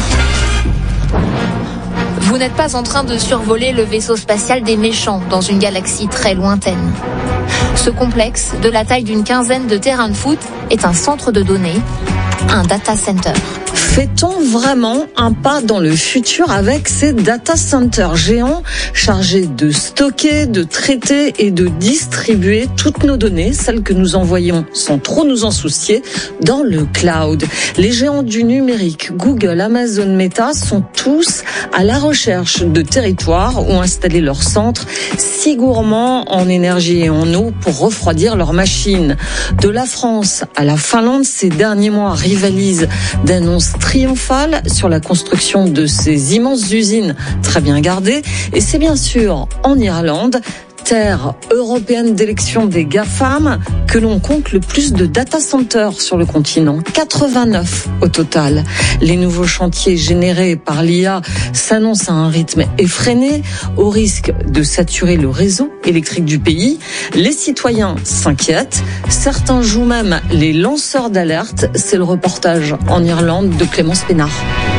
Vous n'êtes pas en train de survoler le vaisseau spatial des méchants dans une galaxie très lointaine. Ce complexe, de la taille d'une quinzaine de terrains de foot, est un centre de données, un data center. Fait-on vraiment un pas dans le futur avec ces data centers géants chargés de stocker, de traiter et de distribuer toutes nos données, celles que nous envoyons sans trop nous en soucier, dans le cloud? Les géants du numérique, Google, Amazon, Meta, sont tous à la recherche de territoires où installer leurs centres si gourmands en énergie et en eau pour refroidir leurs machines. De la France à la Finlande, ces derniers mois rivalisent d'annonces triomphales sur la construction de ces immenses usines très bien gardées. Et c'est bien sûr en Irlande, terre européenne d'élection des GAFAM, que l'on compte le plus de data centers sur le continent. quatre-vingt-neuf au total. Les nouveaux chantiers générés par l'I A s'annoncent à un rythme effréné, au risque de saturer le réseau électrique du pays. Les citoyens s'inquiètent. Certains jouent même les lanceurs d'alerte. C'est le reportage en Irlande de Clémence Pénard.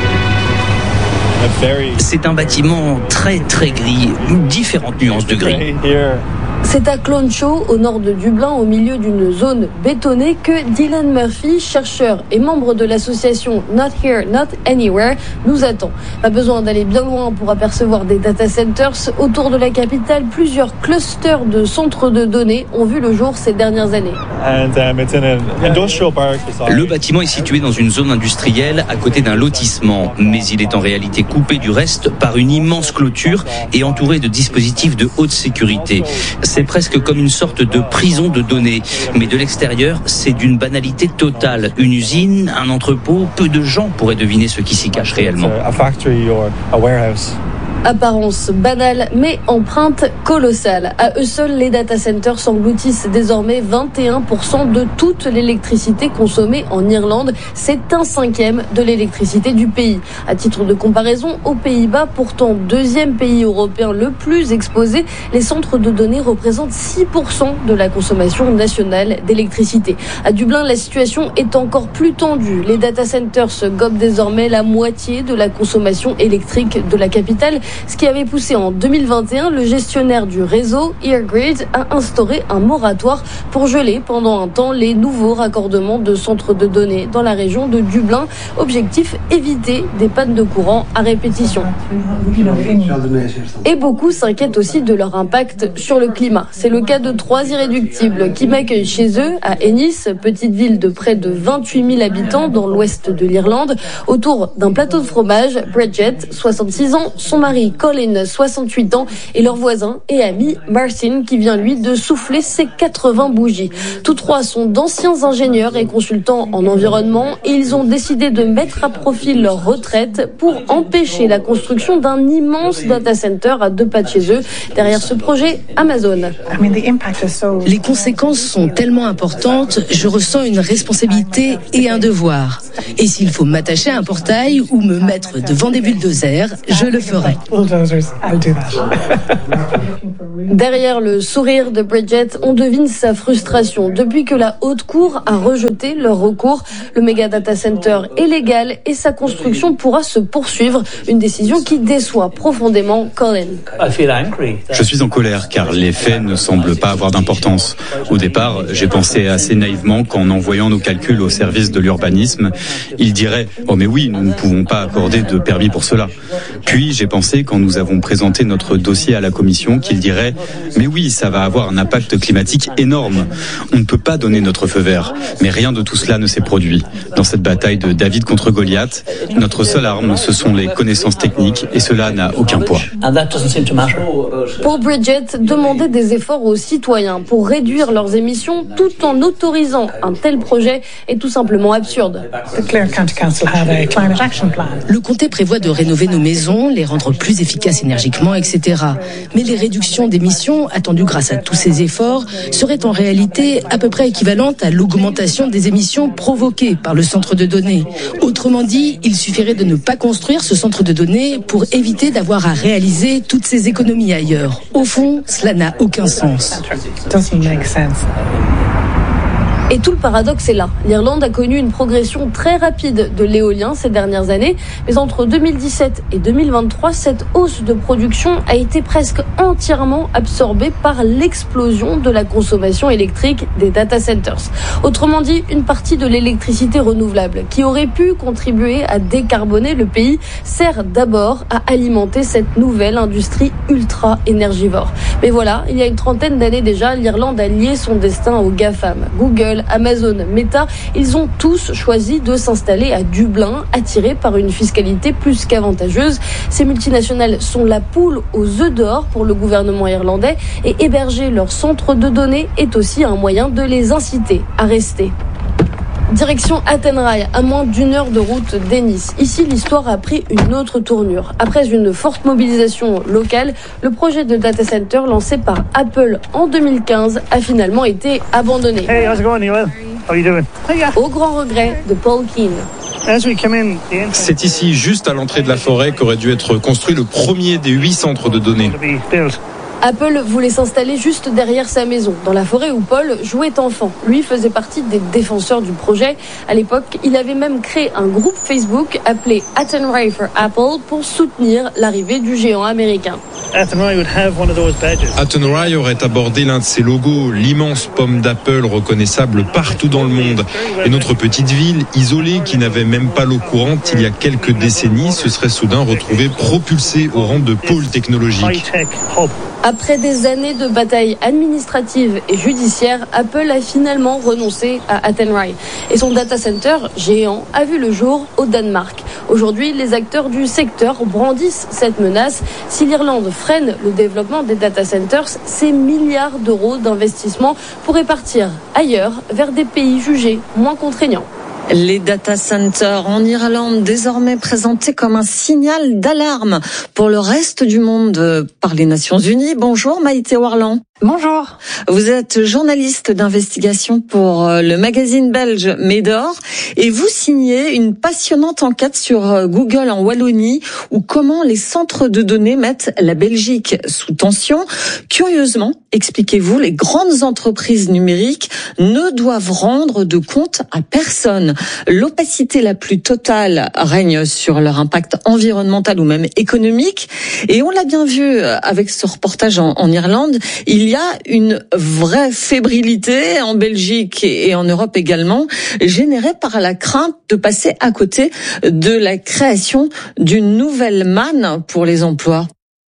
C'est un bâtiment très très gris, différentes nuances de gris. C'est à Cloncho, au nord de Dublin, au milieu d'une zone bétonnée, que Dylan Murphy, chercheur et membre de l'association Not Here, Not Anywhere, nous attend. Pas besoin d'aller bien loin pour apercevoir des data centers. Autour de la capitale, plusieurs clusters de centres de données ont vu le jour ces dernières années. Le bâtiment est situé dans une zone industrielle à côté d'un lotissement, mais il est en réalité coupé du reste par une immense clôture et entouré de dispositifs de haute sécurité. C'est presque comme une sorte de prison de données. Mais de l'extérieur, c'est d'une banalité totale. Une usine, un entrepôt, peu de gens pourraient deviner ce qui s'y cache réellement. Apparence banale, mais empreinte colossale. À eux seuls, les data centers s'engloutissent désormais vingt et un pour cent de toute l'électricité consommée en Irlande. C'est un cinquième de l'électricité du pays. À titre de comparaison, aux Pays-Bas, pourtant deuxième pays européen le plus exposé, les centres de données représentent six pour cent de la consommation nationale d'électricité. À Dublin, la situation est encore plus tendue. Les data centers se gobent désormais la moitié de la consommation électrique de la capitale. Ce qui avait poussé en deux mille vingt et un le gestionnaire du réseau, EarGrid, à instaurer un moratoire pour geler pendant un temps les nouveaux raccordements de centres de données dans la région de Dublin. Objectif, éviter des pannes de courant à répétition. Et beaucoup s'inquiètent aussi de leur impact sur le climat. C'est le cas de trois irréductibles qui m'accueillent chez eux à Ennis, petite ville de près de vingt-huit mille habitants dans l'ouest de l'Irlande, autour d'un plateau de fromage. Bridget, soixante-six ans, son mari Colin, soixante-huit ans, et leur voisin et ami Martin qui vient lui de souffler ses quatre-vingts bougies. Tous trois sont d'anciens ingénieurs et consultants en environnement et ils ont décidé de mettre à profit leur retraite pour empêcher la construction d'un immense data center à deux pas de chez eux. Derrière ce projet, Amazon. Les conséquences sont tellement importantes, je ressens une responsabilité et un devoir. Et s'il faut m'attacher à un portail ou me mettre devant des bulldozers, je le ferai. Derrière le sourire de Bridget, on devine sa frustration. Depuis que la Haute Cour a rejeté leur recours, le méga data center est légal et sa construction pourra se poursuivre. Une décision qui déçoit profondément Colin. Je suis en colère car les faits ne semblent pas avoir d'importance. Au départ, j'ai pensé assez naïvement qu'en envoyant nos calculs au service de l'urbanisme, ils diraient « Oh mais oui, nous ne pouvons pas accorder de permis pour cela ». Puis j'ai pensé quand nous avons présenté notre dossier à la commission qu'ils diraient « Mais oui, ça va avoir un impact climatique énorme. On ne peut pas donner notre feu vert ». Mais rien de tout cela ne s'est produit. Dans cette bataille de David contre Goliath, notre seule arme, ce sont les connaissances techniques et cela n'a aucun poids. Pour Bridget, demander des efforts aux citoyens pour réduire leurs émissions tout en autorisant un tel projet est tout simplement absurde. Le comté prévoit de rénover nos maisons, les rendre plus efficaces énergiquement, et cetera. Mais les réductions d'émissions attendues grâce à tous ces efforts seraient en réalité à peu près équivalentes à l'augmentation des émissions provoquées par le centre de données. Autrement dit, il suffirait de ne pas construire ce centre de données pour éviter d'avoir à réaliser toutes ces économies ailleurs. Au fond, cela n'a aucun sens. Et tout le paradoxe est là. L'Irlande a connu une progression très rapide de l'éolien ces dernières années, mais entre deux mille dix-sept et deux mille vingt-trois, cette hausse de production a été presque entièrement absorbée par l'explosion de la consommation électrique des data centers. Autrement dit, une partie de l'électricité renouvelable qui aurait pu contribuer à décarboner le pays sert d'abord à alimenter cette nouvelle industrie ultra énergivore. Mais voilà, il y a une trentaine d'années déjà, l'Irlande a lié son destin aux GAFAM. Google, Amazon, Meta, ils ont tous choisi de s'installer à Dublin, attirés par une fiscalité plus qu'avantageuse. Ces multinationales sont la poule aux œufs d'or pour le gouvernement irlandais et héberger leur centre de données est aussi un moyen de les inciter à rester. Direction Athenry, à moins d'une heure de route d'Ennis. Ici, l'histoire a pris une autre tournure. Après une forte mobilisation locale, le projet de data center lancé par Apple en deux mille quinze a finalement été abandonné. Hey, how's it going, Neil? How you doing? Au grand regret de Paul Keane. C'est ici, juste à l'entrée de la forêt, qu'aurait dû être construit le premier des huit centres de données. Apple voulait s'installer juste derrière sa maison, dans la forêt où Paul jouait enfant. Lui faisait partie des défenseurs du projet. À l'époque, il avait même créé un groupe Facebook appelé Athenry for Apple pour soutenir l'arrivée du géant américain. Athenry aurait abordé l'un de ses logos, l'immense pomme d'Apple reconnaissable partout dans le monde. Et notre petite ville, isolée, qui n'avait même pas l'eau courante il y a quelques décennies, se serait soudain retrouvée propulsée au rang de pôle technologique. Après des années de batailles administratives et judiciaires, Apple a finalement renoncé à Athenry. Et son data center géant a vu le jour au Danemark. Aujourd'hui, les acteurs du secteur brandissent cette menace. Si l'Irlande freine le développement des data centers, ces milliards d'euros d'investissement pourraient partir ailleurs, vers des pays jugés moins contraignants. Les data centers en Irlande, désormais présentés comme un signal d'alarme pour le reste du monde par les Nations Unies. Bonjour Maïté Warland. Bonjour. Vous êtes journaliste d'investigation pour le magazine belge Médor et vous signez une passionnante enquête sur Google en Wallonie ou comment les centres de données mettent la Belgique sous tension. Curieusement, expliquez-vous, les grandes entreprises numériques ne doivent rendre de compte à personne. L'opacité la plus totale règne sur leur impact environnemental ou même économique. Et on l'a bien vu avec ce reportage en, en Irlande, il y a une vraie fébrilité en Belgique et en Europe également, générée par la crainte de passer à côté de la création d'une nouvelle manne pour les emplois.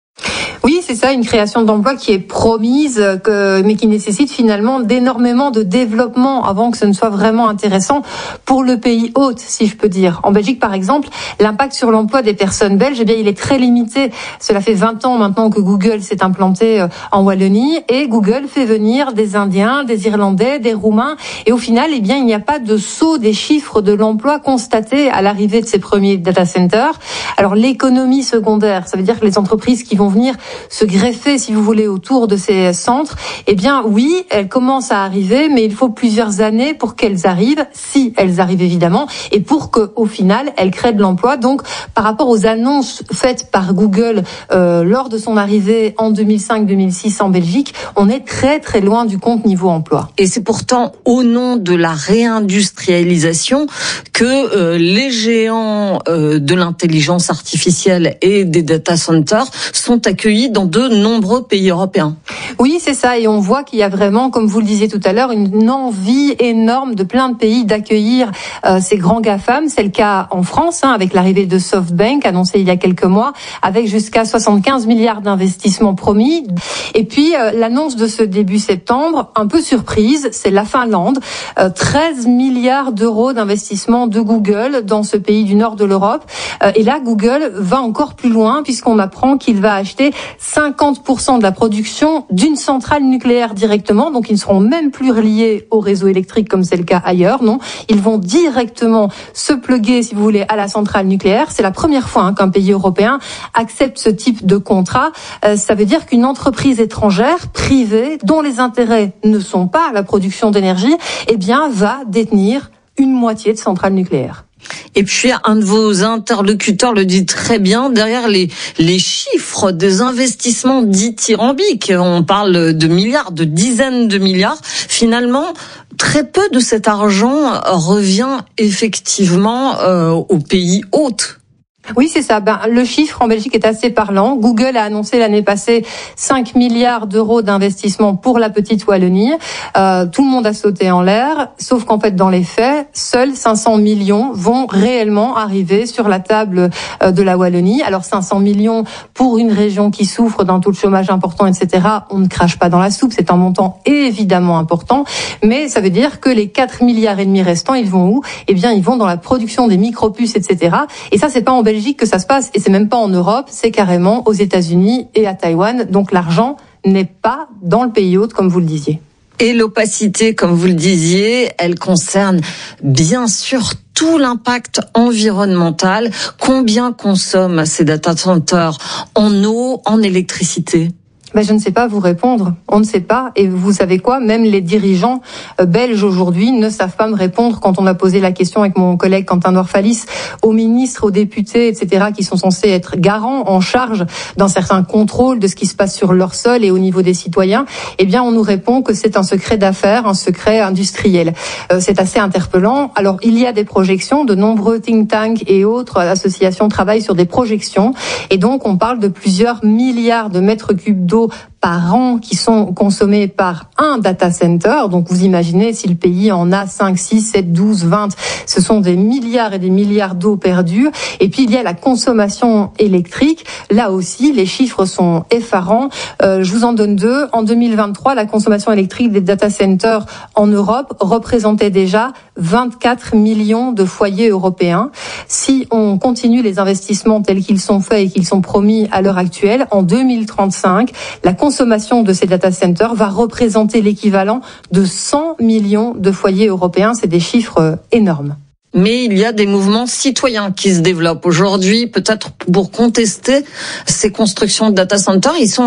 Oui, c'est ça, une création d'emplois qui est promise, que, mais qui nécessite finalement d'énormément de développement avant que ce ne soit vraiment intéressant pour le pays hôte, si je peux dire. En Belgique, par exemple, l'impact sur l'emploi des personnes belges, eh bien, il est très limité. Cela fait vingt ans maintenant que Google s'est implanté en Wallonie et Google fait venir des Indiens, des Irlandais, des Roumains. Et au final, eh bien, il n'y a pas de saut des chiffres de l'emploi constaté à l'arrivée de ces premiers data centers. Alors, l'économie secondaire, ça veut dire que les entreprises qui vont venir se greffer, si vous voulez, autour de ces centres, eh bien oui, elles commencent à arriver, mais il faut plusieurs années pour qu'elles arrivent, si elles arrivent évidemment, et pour qu'au final, elles créent de l'emploi. Donc, par rapport aux annonces faites par Google euh, lors de son arrivée en deux mille cinq deux mille six en Belgique, on est très très loin du compte niveau emploi. Et c'est pourtant au nom de la réindustrialisation que euh, les géants euh, de l'intelligence artificielle et des data centers sont accueillis dans de nombreux pays européens. Oui, c'est ça. Et on voit qu'il y a vraiment, comme vous le disiez tout à l'heure, une envie énorme de plein de pays d'accueillir euh, ces grands GAFAM. C'est le cas en France, hein, avec l'arrivée de SoftBank, annoncée il y a quelques mois, avec jusqu'à soixante-quinze milliards d'investissements promis. Et puis, euh, l'annonce de ce début septembre, un peu surprise, c'est la Finlande. Euh, treize milliards d'euros d'investissement de Google dans ce pays du nord de l'Europe. Euh, et là, Google va encore plus loin, puisqu'on apprend qu'il va acheter cinquante pour cent de la production d'une centrale nucléaire directement, donc ils ne seront même plus reliés au réseau électrique comme c'est le cas ailleurs, non. Ils vont directement se plugger, si vous voulez, à la centrale nucléaire. C'est la première fois hein, qu'un pays européen accepte ce type de contrat. Euh, ça veut dire qu'une entreprise étrangère, privée, dont les intérêts ne sont pas la production d'énergie, eh bien, va détenir une moitié de centrale nucléaire. Et puis, un de vos interlocuteurs le dit très bien, derrière les, les chiffres des investissements dithyrambiques, on parle de milliards, de dizaines de milliards, finalement, très peu de cet argent revient effectivement euh, aux pays hôtes. Oui, c'est ça. Ben, le chiffre en Belgique est assez parlant. Google a annoncé l'année passée cinq milliards d'euros d'investissement pour la petite Wallonie. Euh, tout le monde a sauté en l'air, sauf qu'en fait, dans les faits, seuls cinq cents millions vont réellement arriver sur la table euh, de la Wallonie. Alors, cinq cents millions pour une région qui souffre d'un taux de chômage important, et cetera. On ne crache pas dans la soupe. C'est un montant évidemment important, mais ça veut dire que les quatre milliards et demi restants, ils vont où? Eh bien, ils vont dans la production des micropuces, et cetera. Et ça, c'est pas en Belgique que ça se passe, et c'est même pas en Europe, c'est carrément aux États-Unis et à Taïwan. Donc l'argent n'est pas dans le pays hôte, comme vous le disiez. Et l'opacité, comme vous le disiez, elle concerne bien sûr tout l'impact environnemental. Combien consomment ces data centers en eau, en électricité ? Ben, je ne sais pas vous répondre. On ne sait pas. Et vous savez quoi? Même les dirigeants belges aujourd'hui ne savent pas me répondre quand on a posé la question avec mon collègue Quentin Noirfalis aux ministres, aux députés, et cetera, qui sont censés être garants, en charge d'un certain contrôle de ce qui se passe sur leur sol et au niveau des citoyens. Eh bien, on nous répond que c'est un secret d'affaires, un secret industriel. Euh, c'est assez interpellant. Alors, il y a des projections. De nombreux think tanks et autres associations travaillent sur des projections. Et donc, on parle de plusieurs milliards de mètres cubes d'eau par an qui sont consommés par un data center. Donc vous imaginez si le pays en a cinq, six, sept, douze, vingt, ce sont des milliards et des milliards d'eau perdus. Et puis il y a la consommation électrique. Là aussi, les chiffres sont effarants. Euh, je vous en donne deux. En deux mille vingt-trois, la consommation électrique des data centers en Europe représentait déjà vingt-quatre millions de foyers européens. Si on continue les investissements tels qu'ils sont faits et qu'ils sont promis à l'heure actuelle, en deux mille trente-cinq, la consommation de ces data centers va représenter l'équivalent de cent millions de foyers européens. C'est des chiffres énormes. Mais il y a des mouvements citoyens qui se développent aujourd'hui, peut-être pour contester ces constructions de data centers. Ils sont entendus ?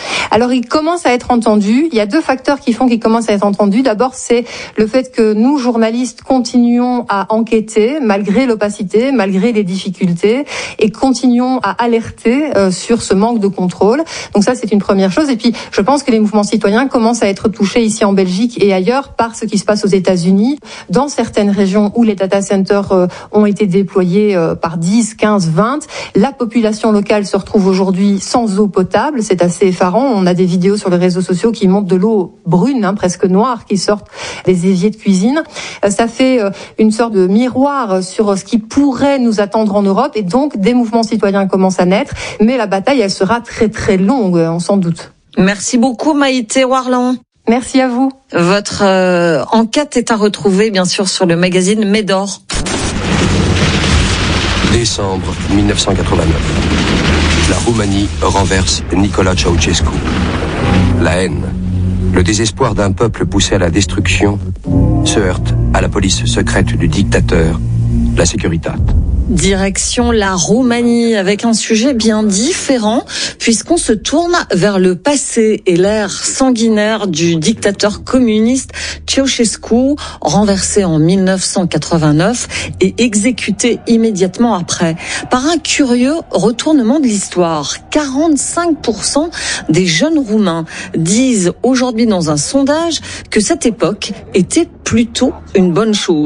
Alors, il commence à être entendu. Il y a deux facteurs qui font qu'il commence à être entendu. D'abord, c'est le fait que nous, journalistes, continuons à enquêter malgré l'opacité, malgré les difficultés, et continuons à alerter euh, sur ce manque de contrôle. Donc ça, c'est une première chose. Et puis, je pense que les mouvements citoyens commencent à être touchés ici en Belgique et ailleurs par ce qui se passe aux États-Unis. Dans certaines régions où les data centers euh, ont été déployés euh, par dix, quinze, vingt, la population locale se retrouve aujourd'hui sans eau potable. C'est assez effarant. On a des vidéos sur les réseaux sociaux qui montrent de l'eau brune, hein, presque noire, qui sortent des éviers de cuisine. Euh, ça fait euh, une sorte de miroir sur ce qui pourrait nous attendre en Europe, et donc des mouvements citoyens commencent à naître. Mais la bataille, elle sera très très longue, on s'en doute. Merci beaucoup Maïté Warlan. Merci à vous. Votre euh, enquête est à retrouver bien sûr sur le magazine Médor. Décembre mille neuf cent quatre-vingt-neuf. La Roumanie renverse Nicolae Ceausescu. La haine, le désespoir d'un peuple poussé à la destruction se heurte à la police secrète du dictateur, la Securitate. Direction la Roumanie avec un sujet bien différent puisqu'on se tourne vers le passé et l'ère sanguinaire du dictateur communiste Ceausescu, renversé en mille neuf cent quatre-vingt-neuf et exécuté immédiatement après. Par un curieux retournement de l'histoire, quarante-cinq pour cent des jeunes Roumains disent aujourd'hui dans un sondage que cette époque était plutôt une bonne chose.